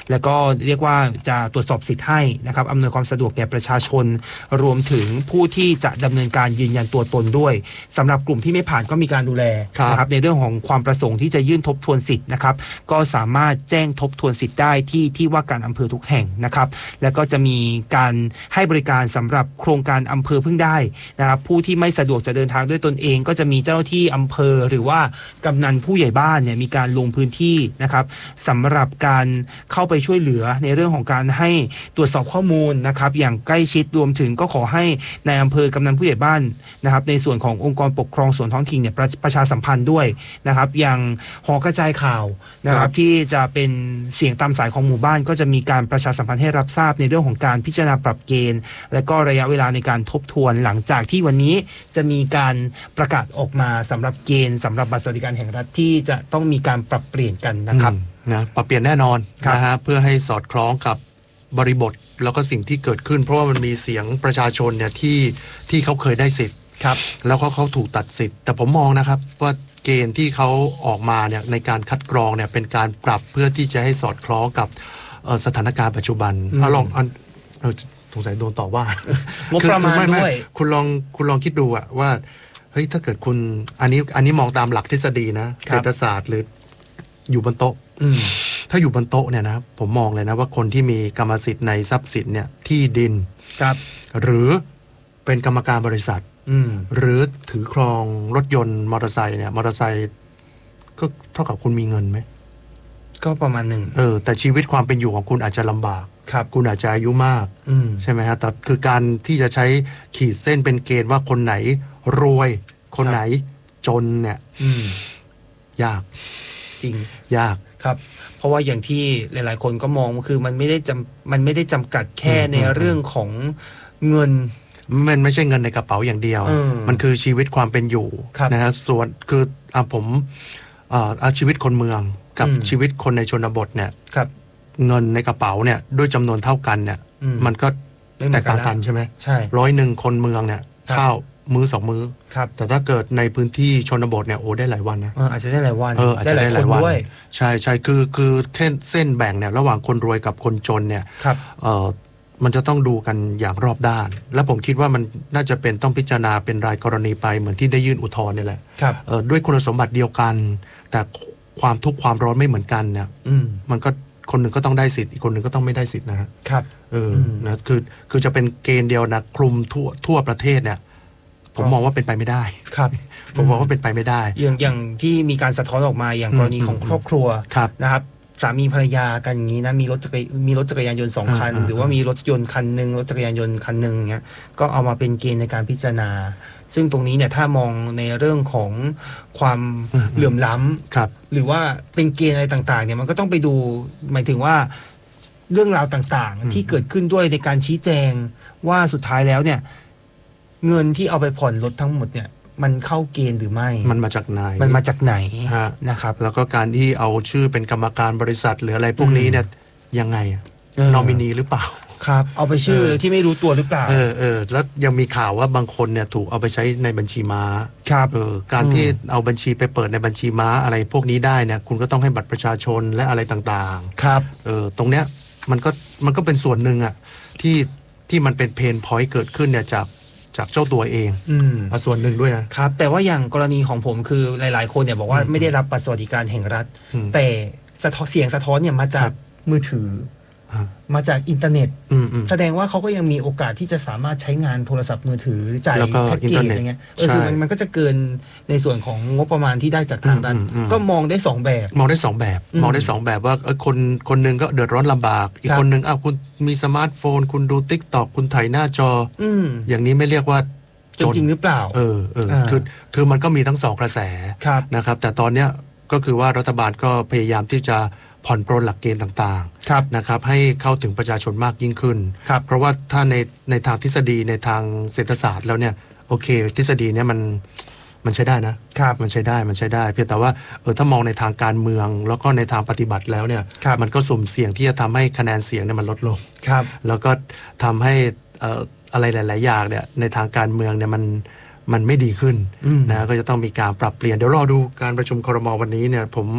แล้วก็เรียกว่าจะตรวจสอบสิทธิ์ให้นะครับอำนวยความสะดวกแก่ประชาชนรวมถึงผู้ที่จะดำเนินการยืนยันตัวตนด้วยสำหรับกลุ่มที่ไม่ผ่านก็มีการดูแลนะครับในเรื่องของความประสงค์ที่จะยื่นทบทวนสิทธิ์นะครับก็สามารถแจ้งทบทวนสิทธิ์ได้ที่ที่ว่าการอำเภอทุกแห่งนะครับแล้วก็จะมีการให้บริการสำหรับโครงการอำเภอพึ่งได้นะครับผู้ที่ไม่สะดวกจะเดินทางด้วยตนเองก็จะมีเจ้าหน้าที่อำเภอหรือว่ากำนันผู้ใหญ่บ้านเนี่ยมีการลงพื้นที่นะครับสำหรับการเข้าไปช่วยเหลือในเรื่องของการให้ตรวจสอบข้อมูลนะครับอย่างใกล้ชิดรวมถึงก็ขอให้ในอำเภอกำนันผู้ใหญ่บ้านนะครับในส่วนขององค์กรปกครองส่วนท้องถิ่นเนี่ย ประ, ประชาสัมพันธ์ด้วยนะครับอย่างหอกระจายข่าวนะครับที่จะเป็นเสียงตามสายของหมู่บ้านก็จะมีการประชาสัมพันธ์ให้รับทราบในเรื่องของการพิจารณาปรับเกณฑ์และก็ระยะเวลาในการทบทวนหลังจากที่วันนี้จะมีการประกาศออกมาสำหรับเกณฑ์สำหรับบัตรสวัสดิการแห่งรัฐที่จะต้องมีการปรับเปลี่ยนกันนะครับนะปรับเปลี่ยนแน่นอนนะฮะเพื่อให้สอดคล้องกับบริบทแล้วก็สิ่งที่เกิดขึ้นเพราะว่ามันมีเสียงประชาชนเนี่ยที่ที่เขาเคยได้สิทธิ์ครับแล้วก็เขาถูกตัดสิทธิ์แต่ผมมองนะครับว่าเกณฑ์ที่เขาออกมาเนี่ยในการคัดกรองเนี่ยเป็นการปรับเพื่อที่จะให้สอดคล้องกับสถานการณ์ปัจจุบันถ้าลองสงสัยโดนต่อว่างบประมาณด้วยคุณลองคุณลองคิดดูอะว่าเฮ้ยถ้าเกิดคุณอันนี้อันนี้มองตามหลักทฤษฎีนะเศรษฐศาสตร์หรืออยู่บนโต๊ะถ้าอยู่บนโต๊ะเนี่ยนะผมมองเลยนะว่าคนที่มีกรรมสิทธิ์ในทรัพย์สินเนี่ยที่ดินครับหรือเป็นกรรมการบริษัทหรือถือครองรถยนต์มอเตอร์ไซค์เนี่ยมอเตอร์ไซค์ก็เท่ากับคุณมีเงินไหมก็ประมาณหนึ่งเออแต่ชีวิตความเป็นอยู่ของคุณอาจจะลำบากครับคุณอาจจะอายุมากใช่ไหมฮะแต่คือการที่จะใช้ขีดเส้นเป็นเกณฑ์ว่าคนไหนรวยคนไหนจนเนี่ยยากจริงยากครับเพราะว่าอย่างที่หลายๆคนก็มองคือมันไม่ได้จำมันไม่ได้จำกัดแค่ในเรื่องของเงินมันไม่ใช่เงินในกระเป๋าอย่างเดียวมันคือชีวิตความเป็นอยู่นะฮะส่วนคืออ่ะผมอ่าชีวิตคนเมืองกับชีวิตคนในชนบทเนี่ยเงินในกระเป๋าเนี่ยด้วยจำนวนเท่ากันเนี่ยมันก็แตกต่างกันใช่ไหมใช่ร้อยหนึ่งคนเมืองเนี่ยข้าวมื้อสองมื้อแต่ถ้าเกิดในพื้นที่ชนบทเนี่ยโอ้ได้หลายวันนะอาจจะได้หลายวันเอออาจจะได้หลายวันด้วยใช่ใช่คือคือเส้นแบ่งเนี่ยระหว่างคนรวยกับคนจนเนี่ยเออมันจะต้องดูกันอย่างรอบด้านและผมคิดว่ามันน่าจะเป็นต้องพิจารณาเป็นรายกรณีไปเหมือนที่ได้ยื่นอุทธรณ์นี่แหละเออด้วยคุณสมบัติเดียวกันแต่ความทุกข์ความร้อนไม่เหมือนกันเนี่ยมันก็คนหนึ่งก็ต้องได้สิทธิ์อีกคนหนึ่งก็ต้องไม่ได้สิทธิ์นะครับเออนะคือคือจะเป็นเกณฑ์เดียวนะคลุมทั่วทั่วประเทศเนี่ยผมมองว่าเป็นไปไม่ได้ครับผมมองว่าเป็นไปไม่ได้อย่างอย่างที่มีการสะท้อนออกมาอย่างกรณีของครอบครัวนะครับสามีภรรยากันอย่างนี้นะมีรถจักรมีรถจักรยานยนต์สองคันหรือว่ามีรถยนต์คันหนึ่งรถจักรยานยนต์คันหนึ่งเงี้ยก็เอามาเป็นเกณฑ์ในการพิจารณาซึ่งตรงนี้เนี่ยถ้ามองในเรื่องของความเหลื่อมล้ำหรือว่าเป็นเกณฑ์อะไรต่างๆเนี่ยมันก็ต้องไปดูหมายถึงว่าเรื่องราวต่างๆที่เกิดขึ้นด้วยในการชี้แจงว่าสุดท้ายแล้วเนี่ยเงินที่เอาไปผ่อนรถทั้งหมดเนี่ยมันเข้าเกณฑ์หรือไม่มันมาจากไหนมันมาจากไหนนะครับแล้วก็การที่เอาชื่อเป็นกรรมการบริษัทหรืออะไรพวกนี้เนี่ยยังไงนอมินีหรือเปล่าครับเอาไปชื่อที่ไม่รู้ตัวหรือเปล่าเออเออแล้วยังมีข่าวว่าบางคนเนี่ยถูกเอาไปใช้ในบัญชีม้าครับเออการที่เอาบัญชีไปเปิดในบัญชีม้าอะไรพวกนี้ได้เนี่ยคุณก็ต้องให้บัตรประชาชนและอะไรต่างๆครับเออตรงเนี้ยมันก็มันก็เป็นส่วนหนึ่งอ่ะที่ที่มันเป็นเพนพอยต์เกิดขึ้นเนี่ยจากจากเจ้าตัวเองอืมส่วนหนึ่งด้วยนะครับแต่ว่าอย่างกรณีของผมคือหลายๆคนเนี่ยบอกว่าไม่ได้รับบัตรสวัสดิการแห่งรัฐแต่สะท้อนเสียงสะท้อนเนี่ยมาจากมือถือมาจากอินเทอร์เน็ตแสดงว่าเขาก็ยังมีโอกาสที่จะสามารถใช้งานโทรศัพท์มือถือจ่ายแพ็กเกจอะไรเงี้ยเออคือมันมันก็จะเกินในส่วนของงบประมาณที่ได้จากทางรัฐก็มองได้สองแบบมองได้สองแบบมองได้สองแบบว่าคนคนหนึ่งก็เดือดร้อนลำบากอีกคนหนึ่งอ้าวคุณมีสมาร์ทโฟนคุณดู TikTok คุณถ่ายหน้าจออย่างนี้ไม่เรียกว่าจริงหรือเปล่าเออเออคือคือมันก็มีทั้งสองกระแสนะครับแต่ตอนเนี้ยก็คือว่ารัฐบาลก็พยายามที่จะผ่อนปรนหลักเกณฑ์ต่างๆนะครับให้เข้าถึงประชาชนมากยิ่งขึ้นเพราะว่าถ้าในในทางทฤษฎีในทางเศรษฐศาสตร์แล้วเนี่ยโอเคทฤษฎีเนี่ยมันมันใช้ได้นะมันใช้ได้มันใช้ได้เพียงแต่ว่าเออถ้ามองในทางการเมืองแล้วก็ในทางปฏิบัติแล้วเนี่ยมันก็สุ่มเสี่ยงที่จะทำให้คะแนนเสียงเนี่ยมันลดลงแล้วก็ทำให้เอ่ออะไรหลายๆอย่างเนี่ยในทางการเมืองเนี่ยมันมันไม่ดีขึ้นนะก็จะต้องมีการปรับเปลี่ยนเดี๋ยวรอดูการประชุมครม.วันนี้เนี่ยผม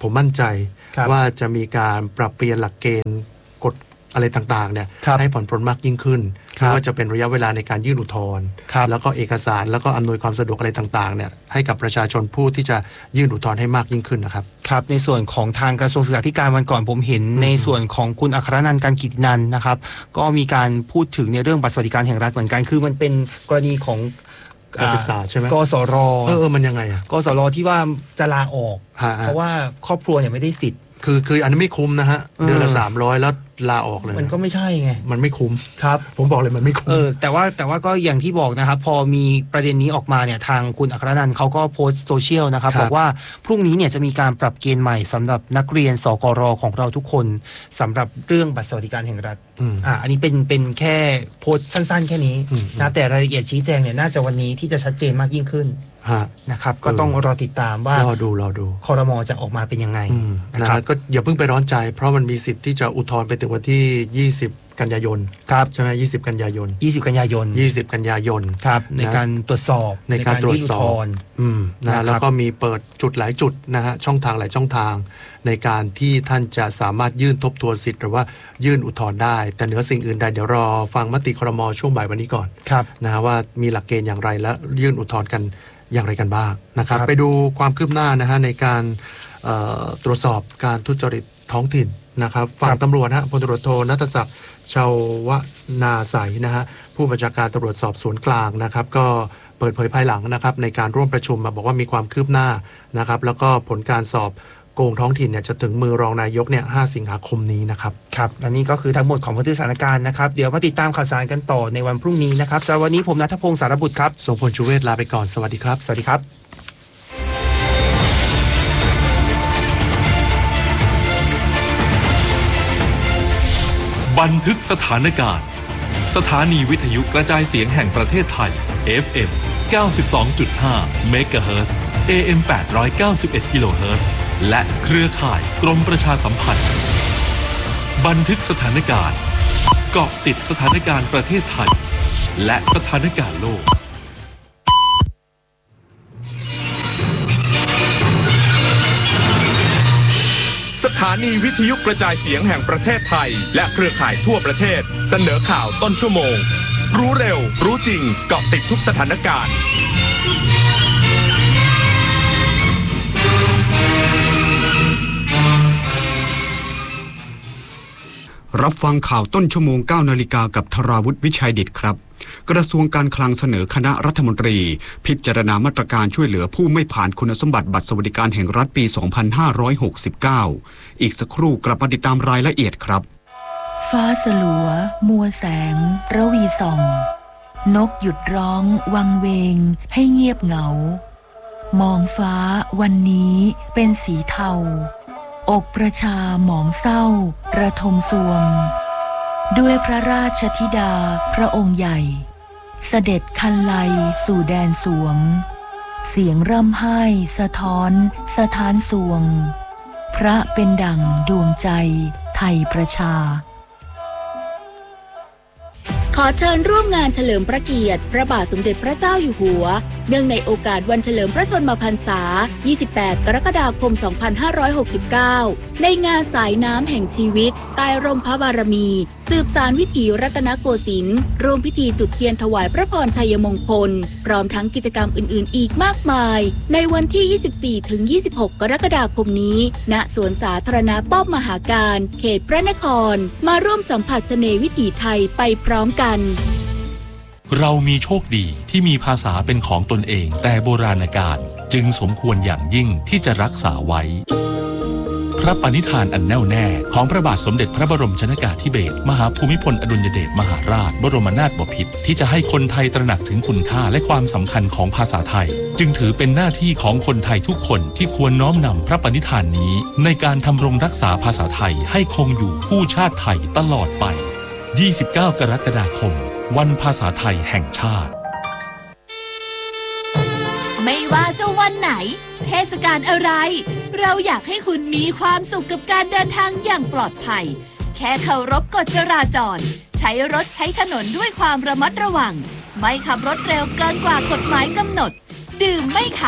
ผมมั่นใจว่าจะมีการปรับเปลี่ยนหลักเกณฑ์กฎอะไรต่างๆเนี่ยให้ผ่อนปรนมากยิ่งขึ้นไม่ว่าจะเป็นระยะเวลาในการยื่นอุทธรณ์แล้วก็เอกสารแล้วก็อำนวยความสะดวกอะไรต่างๆเนี่ยให้กับประชาชนผู้ที่จะยื่นอุทธรณ์ให้มากยิ่งขึ้นนะครับครับในส่วนของทางกระทรวงศึกษาธิการวันก่อนผมเห็นในส่วนของคุณอัครนันท์ การกิจนันท์นะครับก็มีการพูดถึงในเรื่องบัตรสวัสดิการแห่งรัฐเหมือนกันคือมันเป็นกรณีของการศึกษาใช่ไหมกสรเออมันยังไงอ่ะกสรที่ว่าจะลาออกเพราะว่าครอบครัวเนี่ยไม่ได้สิทธิ์คือคืออันนี้ไม่คุ้มนะฮะเดือนละสามร้อยแล้วลาออกเลยมันก็ไม่ใช่ไงมันไม่คุ้มครับผมบอกเลยมันไม่คุ้มเออแต่ว่าแต่ว่าก็อย่างที่บอกนะครับพอมีประเด็นนี้ออกมาเนี่ยทางคุณอัครนันท์เขาก็โพสต์โซเชียลนะครับบอกว่าพรุ่งนี้เนี่ยจะมีการปรับเกณฑ์ใหม่สำหรับนักเรียนสกรของเราทุกคนสำหรับเรื่องบัตรสวัสดิการแห่งรัฐอ่าอันนี้เป็นเป็นแค่โพสต์สั้นๆแค่นี้นะแต่รายละเอียดชี้แจงเนี่ยน่าจะวันนี้ที่จะชัดเจนมากยิ่งขึ้นนะครับก็ต้องรอติดตามว่ารอดูรอดูครม.จะออกมาเป็นยังไงนะครับก็อย่าเพิ่งไปร้อนใจเพราะมันมีสิทธิ์ที่จะอุทธรณ์ไปถึงวันที่ยี่สิบกันยายนครับใช่ไหมยี่สิบกันยายนยี่สิบกันยายนยี่สิบกันยายนครับในการตรวจสอบในการตรวจสอบอืมนะแล้วก็มีเปิดจุดหลายจุดนะฮะช่องทางหลายช่องทางในการที่ท่านจะสามารถยื่นทบทวนสิทธิ์หรือว่ายื่นอุทธรณ์ได้แต่เหนือสิ่งอื่นใดเดี๋ยวรอฟังมติครม.ช่วงบ่ายวันนี้ก่อนนะฮะว่ามีหลักเกณฑ์อย่างไรและยื่นอุทธรณ์กันอย่างไรกันบ้างนะครับไปดูความคืบหน้านะฮะในการตรวจสอบการทุจริตท้องถิ่นนะครับฝั่งตำรวจฮะพลตำรวจโทณัฐศักดิ์ชาวนาใสนะฮะผู้บัญชาการตำรวจสอบสวนกลางนะครับก็เปิดเผยภายหลังนะครับในการร่วมประชุมมาบอกว่ามีความคืบหน้านะครับแล้วก็ผลการสอบโกงท้องถิ่นเนี่ยจะถึงมือรองนายกเนี่ยห้าสิงหาคมนี้นะครับครับและนี่ก็คือทั้งหมดของบันทึกสถานการณ์นะครับเดี๋ยวมาติดตามข่าวสารกันต่อในวันพรุ่งนี้นะครับสำหรับวันนี้ผมณัฐพงศ์สารบุตรครับทรงพลชูเวศลาไปก่อนสวัสดีครับสวัสดีครับบันทึกสถานการณ์สถานีวิทยุกระจายเสียงแห่งประเทศไทย เอฟ เอ็ม เก้าสิบสองจุดห้า เมกะเฮิรตซ์ เอ เอ็ม แปดร้อยเก้าสิบเอ็ด กิโลเฮิรตซ์และเครือข่ายกรมประชาสัมพันธ์บันทึกสถานการณ์เกาะติดสถานการณ์ประเทศไทยและสถานการณ์โลกสถานีวิทยุกระจายเสียงแห่งประเทศไทยและเครือข่ายทั่วประเทศเสนอข่าวต้นชั่วโมงรู้เร็วรู้จริงเกาะติดทุกสถานการณ์รับฟังข่าวต้นชั่วโมง เก้านาฬิกากับธราวุฒิวิชัยดิษฐ์ครับกระทรวงการคลังเสนอคณะรัฐมนตรีพิจารณามาตรการช่วยเหลือผู้ไม่ผ่านคุณสมบัติบัตรสวัสดิการแห่งรัฐปี สองพันห้าร้อยหกสิบเก้า อีกสักครู่กลับมาติดตามรายละเอียดครับฟ้าสลัวมัวแสงระวีส่องนกหยุดร้องวังเวงให้เงียบเหงามองฟ้าวันนี้เป็นสีเทาอกประชาหมองเศร้าระทมสวงด้วยพระราชธิดาพระองค์ใหญ่เสด็จคันไลสู่แดนสวงเสียงร่ำไห้สะท้อนสถานสวงพระเป็นดั่งดวงใจไทยประชาขอเชิญร่วมงานเฉลิมพระเกียรติพระบาทสมเด็จพระเจ้าอยู่หัวเนื่องในโอกาสวันเฉลิมพระชนมพรรษา ยี่สิบแปด กรกฎาคม สองพันห้าร้อยหกสิบเก้า ในงานสายน้ำแห่งชีวิตใต้ร่มพระบารมีสืบสานวิถีรัตนโกสินทร์ร่วมพิธีจุดเทียนถวายพระพรชัยมงคลพร้อมทั้งกิจกรรมอื่นๆอีกมากมายในวันที่ ยี่สิบสี่ถึงยี่สิบหก กรกฎาคมนี้ณสวนสาธารณะป้อมมหาการเขตพระนครมาร่วมสัมผัสเสน่ห์วิถีไทยไปพร้อมกันเรามีโชคดีที่มีภาษาเป็นของตนเองแต่โบราณกาลจึงสมควรอย่างยิ่งที่จะรักษาไว้พระปณิธานอันแน่วแน่ของพระบาทสมเด็จพระบรมชนกาธิเบศรมหาภูมิพลอดุลยเดชมหาราชบรมนาถบพิตรที่จะให้คนไทยตระหนักถึงคุณค่าและความสำคัญของภาษาไทยจึงถือเป็นหน้าที่ของคนไทยทุกคนที่ควรน้อมนำพระปณิธานนี้ในการทำรงรักษาภาษาไทยให้คงอยู่คู่ชาติไทยตลอดไปยี่สิบเก้ากรกฎาคมวันภาษาไทยแห่งชาติไม่ว่าจะวันไหนเทศกาลอะไรเราอยากให้คุณมีความสุขกับการเดินทางอย่างปลอดภัยแค่เคารพกฎจราจรใช้รถใช้ถนนด้วยความระมัดระวังไม่ขับรถเร็วเกินกว่ากฎหมายกำหนดดื่มไม่ขับ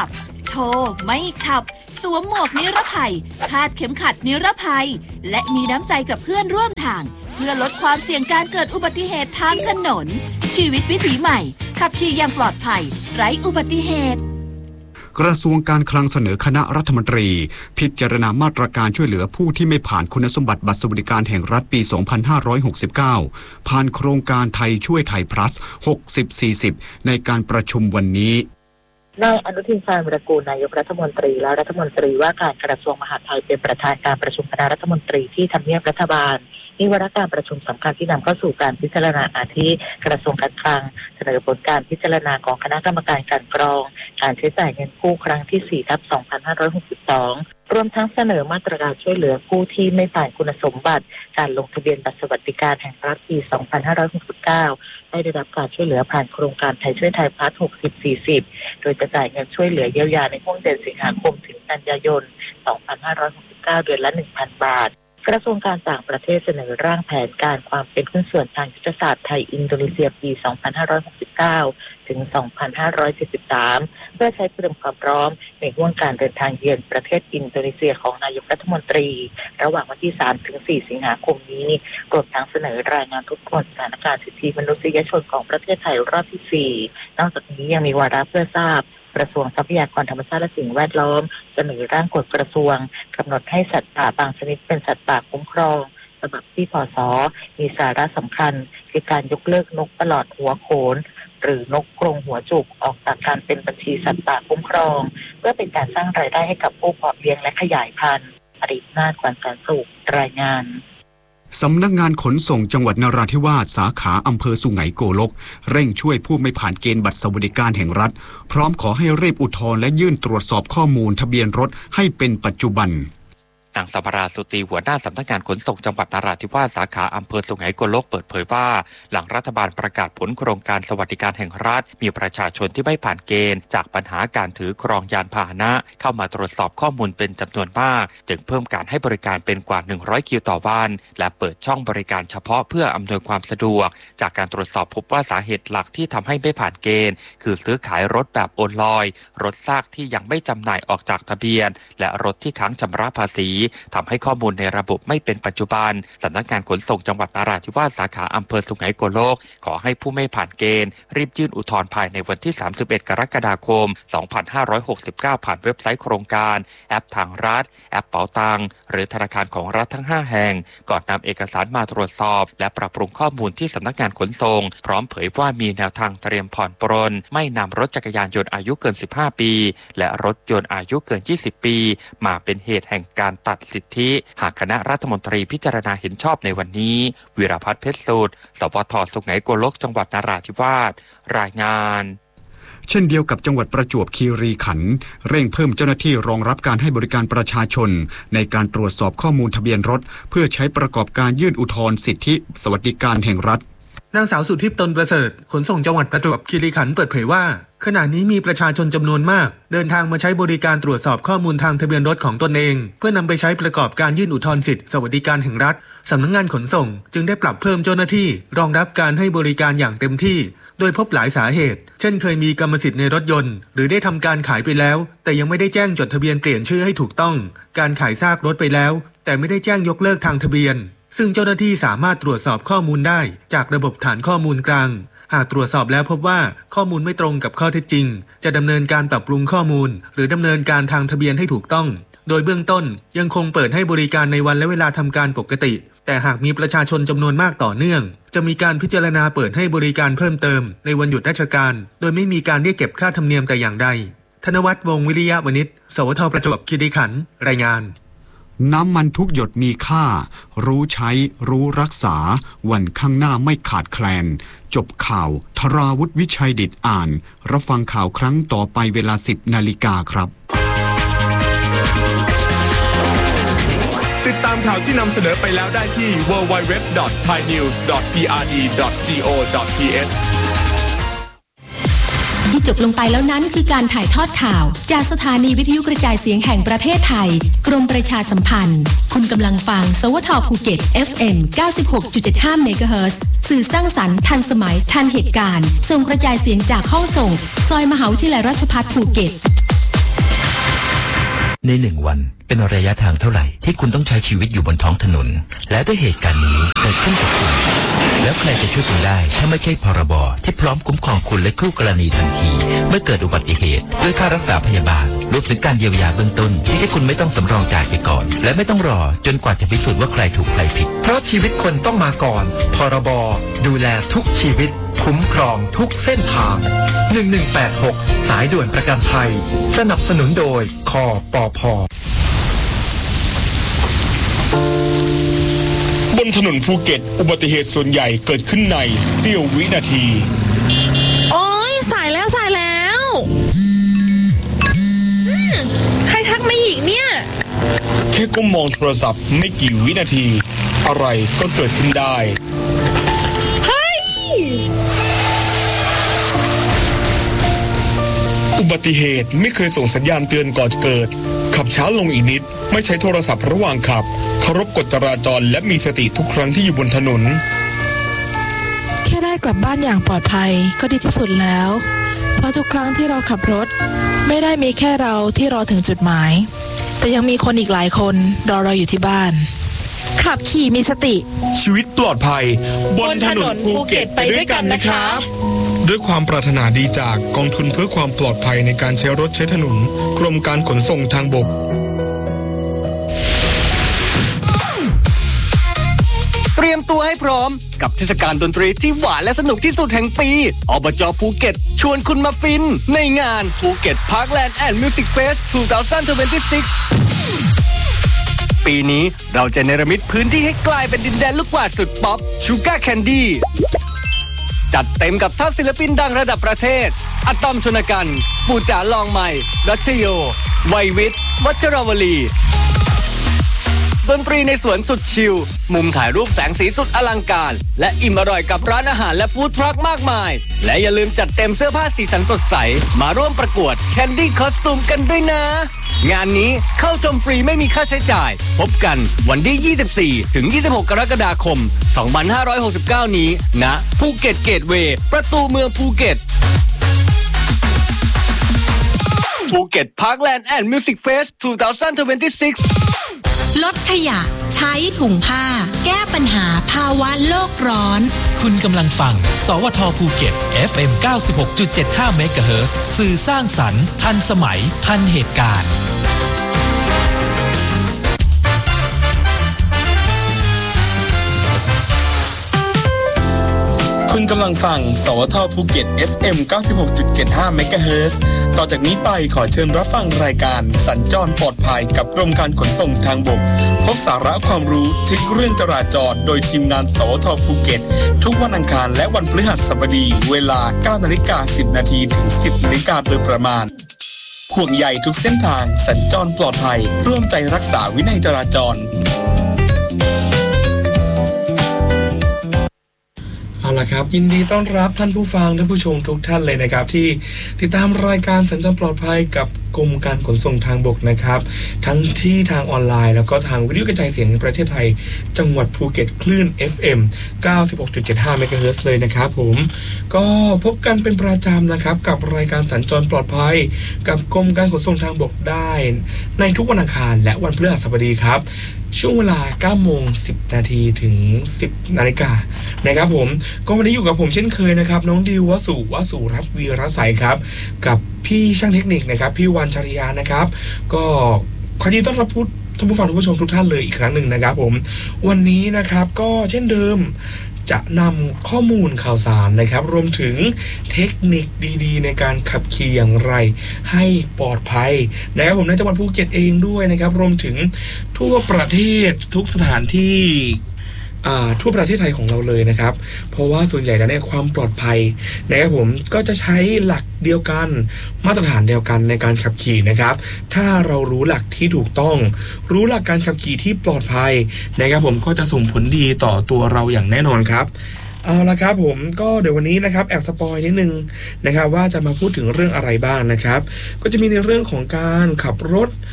โทรไม่ขับสวมหมวกนิรภัยคาดเข็มขัดนิรภัยและมีน้ำใจกับเพื่อนร่วมทางเพื่อลดความเสี่ยงการเกิดอุบัติเหตุทางถนนชีวิตวิถีใหม่ขับขี่อย่างปลอดภัยไร้อุบัติเหตุกระทรวงการคลังเสนอคณะรัฐมนตรีพิจารณามาตรการช่วยเหลือผู้ที่ไม่ผ่านคุณสมบัติบัตรสวัสดิการแห่งรัฐปี สองพันห้าร้อยหกสิบเก้า ผ่านโครงการไทยช่วยไทย plus หกสิบ สี่สิบ ในการประชุมวันนี้นายอนุทินชาญวิรากูลนายกรัฐมนตรีและรัฐมนตรีว่าการกระทรวงมหาดไทยเป็นประธานการประชุมคณะรัฐมนตรีที่ทำเนียบรัฐบาลมีวาระการประชุมสำคัญที่นำเข้าสู่การพิจารณาอาทิกระทรวงการคลังเสนอผลการพิจารณาของคณะกรรมการกลั่นกรองการใช้จ่ายเงินกู้ครั้งที่ สี่ทับสองพันห้าร้อยหกสิบสอง รวมทั้งเสนอมาตรการช่วยเหลือผู้ที่ไม่ผ่านคุณสมบัติการลงทะเบียนบัตรสวัสดิการแห่งรัฐปี สองพันห้าร้อยหกสิบเก้า ได้ได้รับการช่วยเหลือผ่านโครงการไทยช่วยไทยพลัส หกสิบ สี่สิบ โดยจะจ่ายเงินช่วยเหลือเยียวยาในช่วงเดือนสิงหาคมถึงกันยายน สองพันห้าร้อยหกสิบเก้า เดือนละ หนึ่งพัน บาทกระทรวงการต่างประเทศเสนอร่างแผนการความเป็นหุ้นส่วนทางยุทธศาสตร์ไทยอินโดนีเซียปี สองพันห้าร้อยหกสิบเก้า ถึง สองพันห้าร้อยเจ็ดสิบสาม เพื่อใช้เตรียมความพร้อมในห่วงการเดินทางเยือนประเทศอินโดนีเซียของนายกรัฐมนตรีระหว่างวันที่ สามถึงสี่ สิงหาคมนี้รวมทั้งเสนอรายงานทบทวนสถานการณ์สิทธิมนุษยชนของประเทศไทยรอบที่ สี่ นอกจากนี้ยังมีวาระเพื่อทราบกระทรวงทรัพยากรธรรมชาติและสิ่งแวดล้อมเสนอร่างกฎกระทรวงกำหนดให้สัตว์ป่าบางชนิดเป็นสัตว์ป่าคุ้มครองฉบับที่พศมีสาระสำคัญคือการยกเลิกนกตลอดหัวโขนหรือนกกรงหัวจุกออกจากการเป็นบัญชีสัตว์ป่าคุ้มครองเพื่อเป็นการสร้างรายได้ให้กับผู้เพาะเลี้ยงและขยายพันธุ์อรินาถ ขวัญแสนสุขรายงานสำนักงานขนส่งจังหวัดนราธิวาสสาขาอำเภอสุไหงโกลกเร่งช่วยผู้ไม่ผ่านเกณฑ์บัตรสวัสดิการแห่งรัฐพร้อมขอให้รีบอุทธรณ์และยื่นตรวจสอบข้อมูลทะเบียนรถให้เป็นปัจจุบันนางสภราสุตีหัวหน้าสำนักงานขนส่งจังหวัดนราธิวาสสาขาอำเภอสุไหงโกลกเปิดเผยว่าหลังรัฐบาลประกาศผลโครงการสวัสดิการแห่งรัฐมีประชาชนที่ไม่ผ่านเกณฑ์จากปัญหาการถือครองยานพาหนะเข้ามาตรวจสอบข้อมูลเป็นจำนวนมากจึงเพิ่มการให้บริการเป็นกว่าหนึ่งร้อยคิวต่อวันและเปิดช่องบริการเฉพาะเพื่ออำนวยความสะดวกจากการตรวจสอบพบว่าสาเหตุหลักที่ทำให้ไม่ผ่านเกณฑ์คือซื้อขายรถแบบโอนลอยรถซากที่ยังไม่จำหน่ายออกจากทะเบียนและรถที่ค้างชำระภาษีทำให้ข้อมูลในระบบไม่เป็นปัจจุบันสำนักงานขนส่งจังหวัดนราธิวาสสาขาอำเภอสุไหงโกลกขอให้ผู้ไม่ผ่านเกณฑ์รีบยื่นอุทธรณ์ภายในวันที่สามสิบเอ็ดกรกฎาคมสองพันห้าร้อยหกสิบเก้าผ่านเว็บไซต์โครงการแอปทางรัฐแอปเป๋าตังหรือธนาคารของรัฐทั้งห้าแห่งก่อนนำเอกสารมาตรวจสอบและปรับปรุงข้อมูลที่สำนักงานขนส่งพร้อมเผยว่ามีแนวทางเตรียมผ่อนปรนไม่นำรถจักรยานยนต์อายุเกินสิบห้าปีและรถยนต์อายุเกินยี่สิบปีมาเป็นเหตุแห่งการตัดสิทธิหากคณะรัฐมนตรีพิจารณาเห็นชอบในวันนี้วิรพัฒน์เพชรสูตรสวทสุไหงโกลกจังหวัดนราธิวาสรายงานเช่นเดียวกับจังหวัดประจวบคีรีขันธ์เร่งเพิ่มเจ้าหน้าที่รองรับการให้บริการประชาชนในการตรวจสอบข้อมูลทะเบียนรถเพื่อใช้ประกอบการยื่นอุทธรณ์สิทธิสวัสดิการแห่งรัฐนางสาวสุทิพย์ตนประเสริฐขนส่งจังหวัดประจวบคีรีขันธ์เปิดเผยว่าขณะนี้มีประชาชนจำนวนมากเดินทางมาใช้บริการตรวจสอบข้อมูลทางทะเบียนรถของตนเองเพื่อนำไปใช้ประกอบการยื่นอุทธรณ์สิทธิสวัสดิการแห่งรัฐสำนักงานขนส่งจึงได้ปรับเพิ่มเจ้าหน้าที่รองรับการให้บริการอย่างเต็มที่โดยพบหลายสาเหตุเช่นเคยมีกรรมสิทธิ์ในรถยนต์หรือได้ทำการขายไปแล้วแต่ยังไม่ได้แจ้งจดทะเบียนเปลี่ยนชื่อให้ถูกต้องการขายซากรถไปแล้วแต่ไม่ได้แจ้งยกเลิกทางทะเบียนซึ่งเจ้าหน้าที่สามารถตรวจสอบข้อมูลได้จากระบบฐานข้อมูลกลางหากตรวจสอบแล้วพบว่าข้อมูลไม่ตรงกับข้อเท็จจริงจะดำเนินการปรับปรุงข้อมูลหรือดำเนินการทางทะเบียนให้ถูกต้องโดยเบื้องต้นยังคงเปิดให้บริการในวันและเวลาทำการปกติแต่หากมีประชาชนจำนวนมากต่อเนื่องจะมีการพิจารณาเปิดให้บริการเพิ่มเติมในวันหยุดราชการโดยไม่มีการเรียกเก็บค่าธรรมเนียมแต่อย่างใดธนวัฒน์วงศ์วิริยะวณิชสวทประจวบคีรีขันธ์รายงานน้ำมันทุกหยดมีค่ารู้ใช้รู้รักษาวันข้างหน้าไม่ขาดแคลนจบข่าวธราวุฒิวิชัยดิษฐ์อ่านรับฟังข่าวครั้งต่อไปเวลา สิบนาฬิกาครับติดตามข่าวที่นำเสนอไปแล้วได้ที่ ดับเบิลยู ดับเบิลยู ดับเบิลยู ดอท ไทยนิวส์ ดอท พี อาร์ ดี ดอท จี โอ ดอท ที เอชที่จบลงไปแล้วนั้นคือการถ่ายทอดข่าวจากสถานีวิทยุกระจายเสียงแห่งประเทศไทยกรมประชาสัมพันธ์คุณกำลังฟังสวทภูเก็ต เอฟ เอ็ม เก้าสิบหกจุดเจ็ดห้า เมกะเฮิรตซ์สื่อสร้างสรรค์ทันสมัยทันเหตุการณ์ส่งกระจายเสียงจากห้องส่งซอยมหาวิทยาลัยราชภัฏภูเก็ตในหนึ่งวันเป็นระยะทางเท่าไหร่ที่คุณต้องใช้ชีวิตอยู่บนท้องถนนและถ้าเหตุการณ์นี้เกิดขึ้นกับคุณแล้วใครจะช่วยคุณได้ถ้าไม่ใช่พรบที่พร้อมคุ้มครองคุณและคู่กรณีทันทีเมื่อเกิดอุบัติเหตุด้วยค่ารักษาพยาบาลรวมถึงการเยียวยาเบื้องต้นที่ให้คุณไม่ต้องสำรองจ่ายไปก่อนและไม่ต้องรอจนกว่าจะพิสูจน์ว่าใครถูกใครผิดเพราะชีวิตคนต้องมาก่อนพรบดูแลทุกชีวิตคุ้มครองทุกเส้นทางหนึ่งหนึ่งแปดหกสายด่วนประกันภัยสนับสนุนโดยคปภ. บนถนนภูเก็ตอุบัติเหตุส่วนใหญ่เกิดขึ้นในเสี้ยววินาทีโอ๊ยสายแล้วสายแล้วใครทักมาอีกเนี่ยแค่ก้มมองโทรศัพท์ไม่กี่วินาทีอะไรก็เกิดขึ้นได้เฮ้ยอุบัติเหตุไม่เคยส่งสัญญาณเตือนก่อนเกิดขับช้าลงอีกนิดไม่ใช้โทรศัพท์ระหว่างขับเคารพกฎจราจรและมีสติทุกครั้งที่อยู่บนถนนแค่ได้กลับบ้านอย่างปลอดภัยก็ดีที่สุดแล้วเพราะทุกครั้งที่เราขับรถไม่ได้มีแค่เราที่รอถึงจุดหมายแต่ยังมีคนอีกหลายคนรอเราอยู่ที่บ้านขับขี่มีสติชีวิตปลอดภัยบนถนนภูเก็ตไปด้วยกันนะครับด้วยความปรารถนาดีจากกองทุนเพื่อความปลอดภัยในการใช้รถใช้ถนนกรมการขนส่งทางบกเตรียมตัวให้พร้อมกับเทศกาลดนตรีที่หวานและสนุกที่สุดแห่งปีอบจ.ภูเก็ตชวนคุณมาฟินในงานภูเก็ตพาร์คแลนด์แอนด์มิวสิกเฟสสองพันยี่สิบหกปีนี้เราจะเนรมิตพื้นที่ให้กลายเป็นดินแดนลูกกวาดสุดป๊อปชูการ์แคนดี้จัดเต็มกับทัพศิลปินดังระดับประเทศอะตอมชนกันปู่จ๋าลองใหม่รัชโยไวยวิทย์วัชรวลีดนตรีในสวนสุดชิลมุมถ่ายรูปแสงสีสุดอลังการและอิ่มอร่อยกับร้านอาหารและฟู้ดทรัคมากมายและอย่าลืมจัดเต็มเสื้อผ้าสีสันสดใสมาร่วมประกวด Candy Costume กันด้วยนะงานนี้เข้าชมฟรีไม่มีค่าใช้จ่ายพบกันวันที่ยี่สิบสี่ถึงยี่สิบหกกรกฎาคมสองพันห้าร้อยหกสิบเก้านี้ณภูเก็ตเกตเวย์ประตูเมืองภูเก็ตภูเก็ตพาร์คแลนด์แอนด์มิวสิกเฟสสองพันยี่สิบหกลดขยะใช้ถุงผ้าแก้ปัญหาภาวะโลกร้อนคุณกำลังฟังสวทภูเก็ต เอฟ เอ็ม เก้าสิบหกจุดเจ็ดห้า เมกะเฮิรตซ์สื่อสร้างสรรค์ทันสมัยทันเหตุการณ์คุณกำลังฟังสวทภูเก็ต เอฟ เอ็ม เก้าสิบหกจุดเจ็ดห้า เมกะเฮิรตซ์ต่อจากนี้ไปขอเชิญรับฟังรายการสัญจรปลอดภัยกับกรมการขนส่งทางบกพบสาระความรู้ทุกเรื่องจราจรโดยทีมงานสวทภูเก็ตทุกวันอังคารและวันพฤหัสบดีเวลา เก้านาฬิกาสิบนาทีถึง สิบนาฬิกาโดยประมาณห่วงใยทุกเส้นทางสัญจรปลอดภัยร่วมใจรักษาวินัยจราจรเอาล่ะครับยินดีต้อนรับท่านผู้ฟังท่านผู้ชมทุกท่านเลยนะครับที่ติดตามรายการสัญจรปลอดภัยกับกรมการขนส่งทางบกนะครับทั้งที่ทางออนไลน์แล้วก็ทางวิทยุกระจายเสียงในประเทศไทยจังหวัดภูเก็ตคลื่น เอฟ เอ็ม เก้าสิบหกจุดเจ็ดห้า เมกะเฮิรตซ์เลยนะครับผมก็พบกันเป็นประจำนะครับกับรายการสัญจรปลอดภัยกับกรมการขนส่งทางบกได้ในทุกวันอังคารและวันพฤหัสบดีครับช่วงเวลา เก้าโมงสิบนาทีถึง สิบนาฬิกานะครับผมก็วันนี้อยู่กับผมเช่นเคยนะครับน้องดิววสุวสุรัตน์วีรใสครับกับพี่ช่างเทคนิคนะครับพี่วันชริยานะครับก็ขอยินดีต้อนรับท่านผู้ฟังทุกผู้ชมทุกท่านเลยอีกครั้งหนึ่งนะครับผมวันนี้นะครับก็เช่นเดิมจะนำข้อมูลข่าวสารนะครับรวมถึงเทคนิคดีๆในการขับขี่อย่างไรให้ปลอดภัยนะครับผมในจังหวัดภูเก็ตเองด้วยนะครับรวมถึงทั่วประเทศทุกสถานที่ทั่วประเทศไทยของเราเลยนะครับเพราะว่าส่วนใหญ่แล้วเนี่ยความปลอดภัยนะครับผมก็จะใช้หลักเดียวกันมาตรฐานเดียวกันในการขับขี่นะครับถ้าเรารู้หลักที่ถูกต้องรู้หลักการขับขี่ที่ปลอดภัยนะครับผมก็จะส่งผลดีต่อตัวเราอย่างแน่นอนครับเอาละครับผมก็เดี๋ยววันนี้นะครับแอบสปอยนิดนึงนะครับว่าจะมาพูดถึงเรื่องอะไรบ้างนะครับก็จะมีในเรื่องของการขับรถ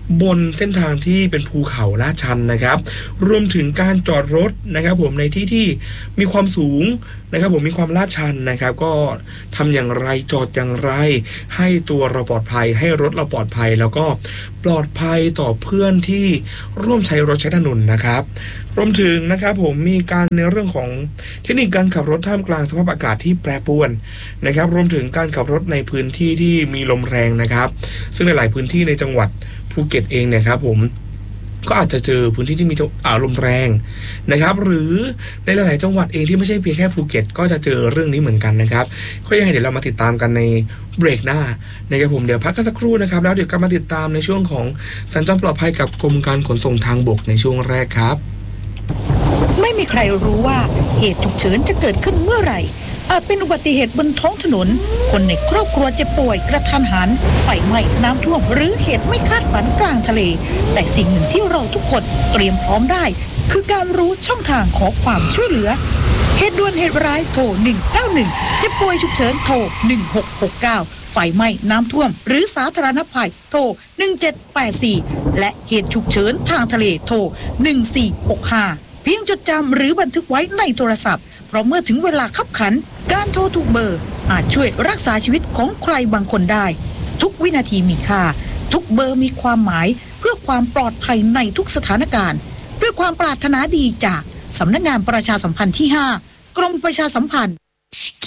บนเส้นทางที่เป็นภูเขาลาดชันนะครับรวมถึงการจอดรถนะครับผมในที่ที่มีความสูงนะครับผมมีความลาดชันนะครับก็ทำอย่างไรจอดอย่างไรให้ตัวเราปลอดภัยให้รถเราปลอดภัยแล้วก็ปลอดภัยต่อเพื่อนที่ร่วมใช้รถใช้ถนนนะครับรวมถึงนะครับผมมีการในเรื่องของเทคนิคการขับรถท่ามกลางสภาพอากาศที่แปรปรวนนะครับรวมถึงการขับรถในพื้นที่ที่มีลมแรงนะครับซึ่งในหลายพื้นที่ในจังหวัดภูเก็ตเองเนี่ยครับผมก็อาจจะเจอพื้นที่ที่มีอารมณ์แรงนะครับหรือในหลายๆจังหวัดเองที่ไม่ใช่เพียงแค่ภูเก็ตก็จะเจอเรื่องนี้เหมือนกันนะครับก็ยังไงเดี๋ยวเรามาติดตามกันในเบรกหน้านะครับผมเดี๋ยวพักกันสักครู่นะครับแล้วเดี๋ยวกลับมาติดตามในช่วงของสัญจรปลอดภัยกับกรมการขนส่งทางบกในช่วงแรกครับไม่มีใครรู้ว่าเหตุฉุกเฉินจะเกิดขึ้นเมื่อไหร่อาจเป็นอุบัติเหตุบนท้องถนนคนในครอบครัวเจ็บป่วยกระทันหันไฟไหม้น้ำท่วมหรือเหตุไม่คาดฝันกลางทะเลแต่สิ่งหนึ่งที่เราทุกคนเตรียมพร้อมได้คือการรู้ช่องทางขอความช่วยเหลือเหตุด่วนเหตุร้ายโทรหนึ่งเก้าหนึ่งเจ็บป่วยฉุกเฉินโทรหนึ่งหกหกเก้าไฟไหม้น้ำท่วมหรือสาธารณภัยโทรหนึ่งเจ็ดแปดสี่และเหตุฉุกเฉินทางทะเลโทรหนึ่งสี่หกห้าเพียงจดจำหรือบันทึกไว้ในโทรศัพท์เพราะเมื่อถึงเวลาคับขันการโทรถูกเบอร์อาจช่วยรักษาชีวิตของใครบางคนได้ทุกวินาทีมีค่าทุกเบอร์มีความหมายเพื่อความปลอดภัยในทุกสถานการณ์ด้วยความปรารถนาดีจากสำนักงานประชาสัมพันธ์ที่ห้ากรมประชาสัมพันธ์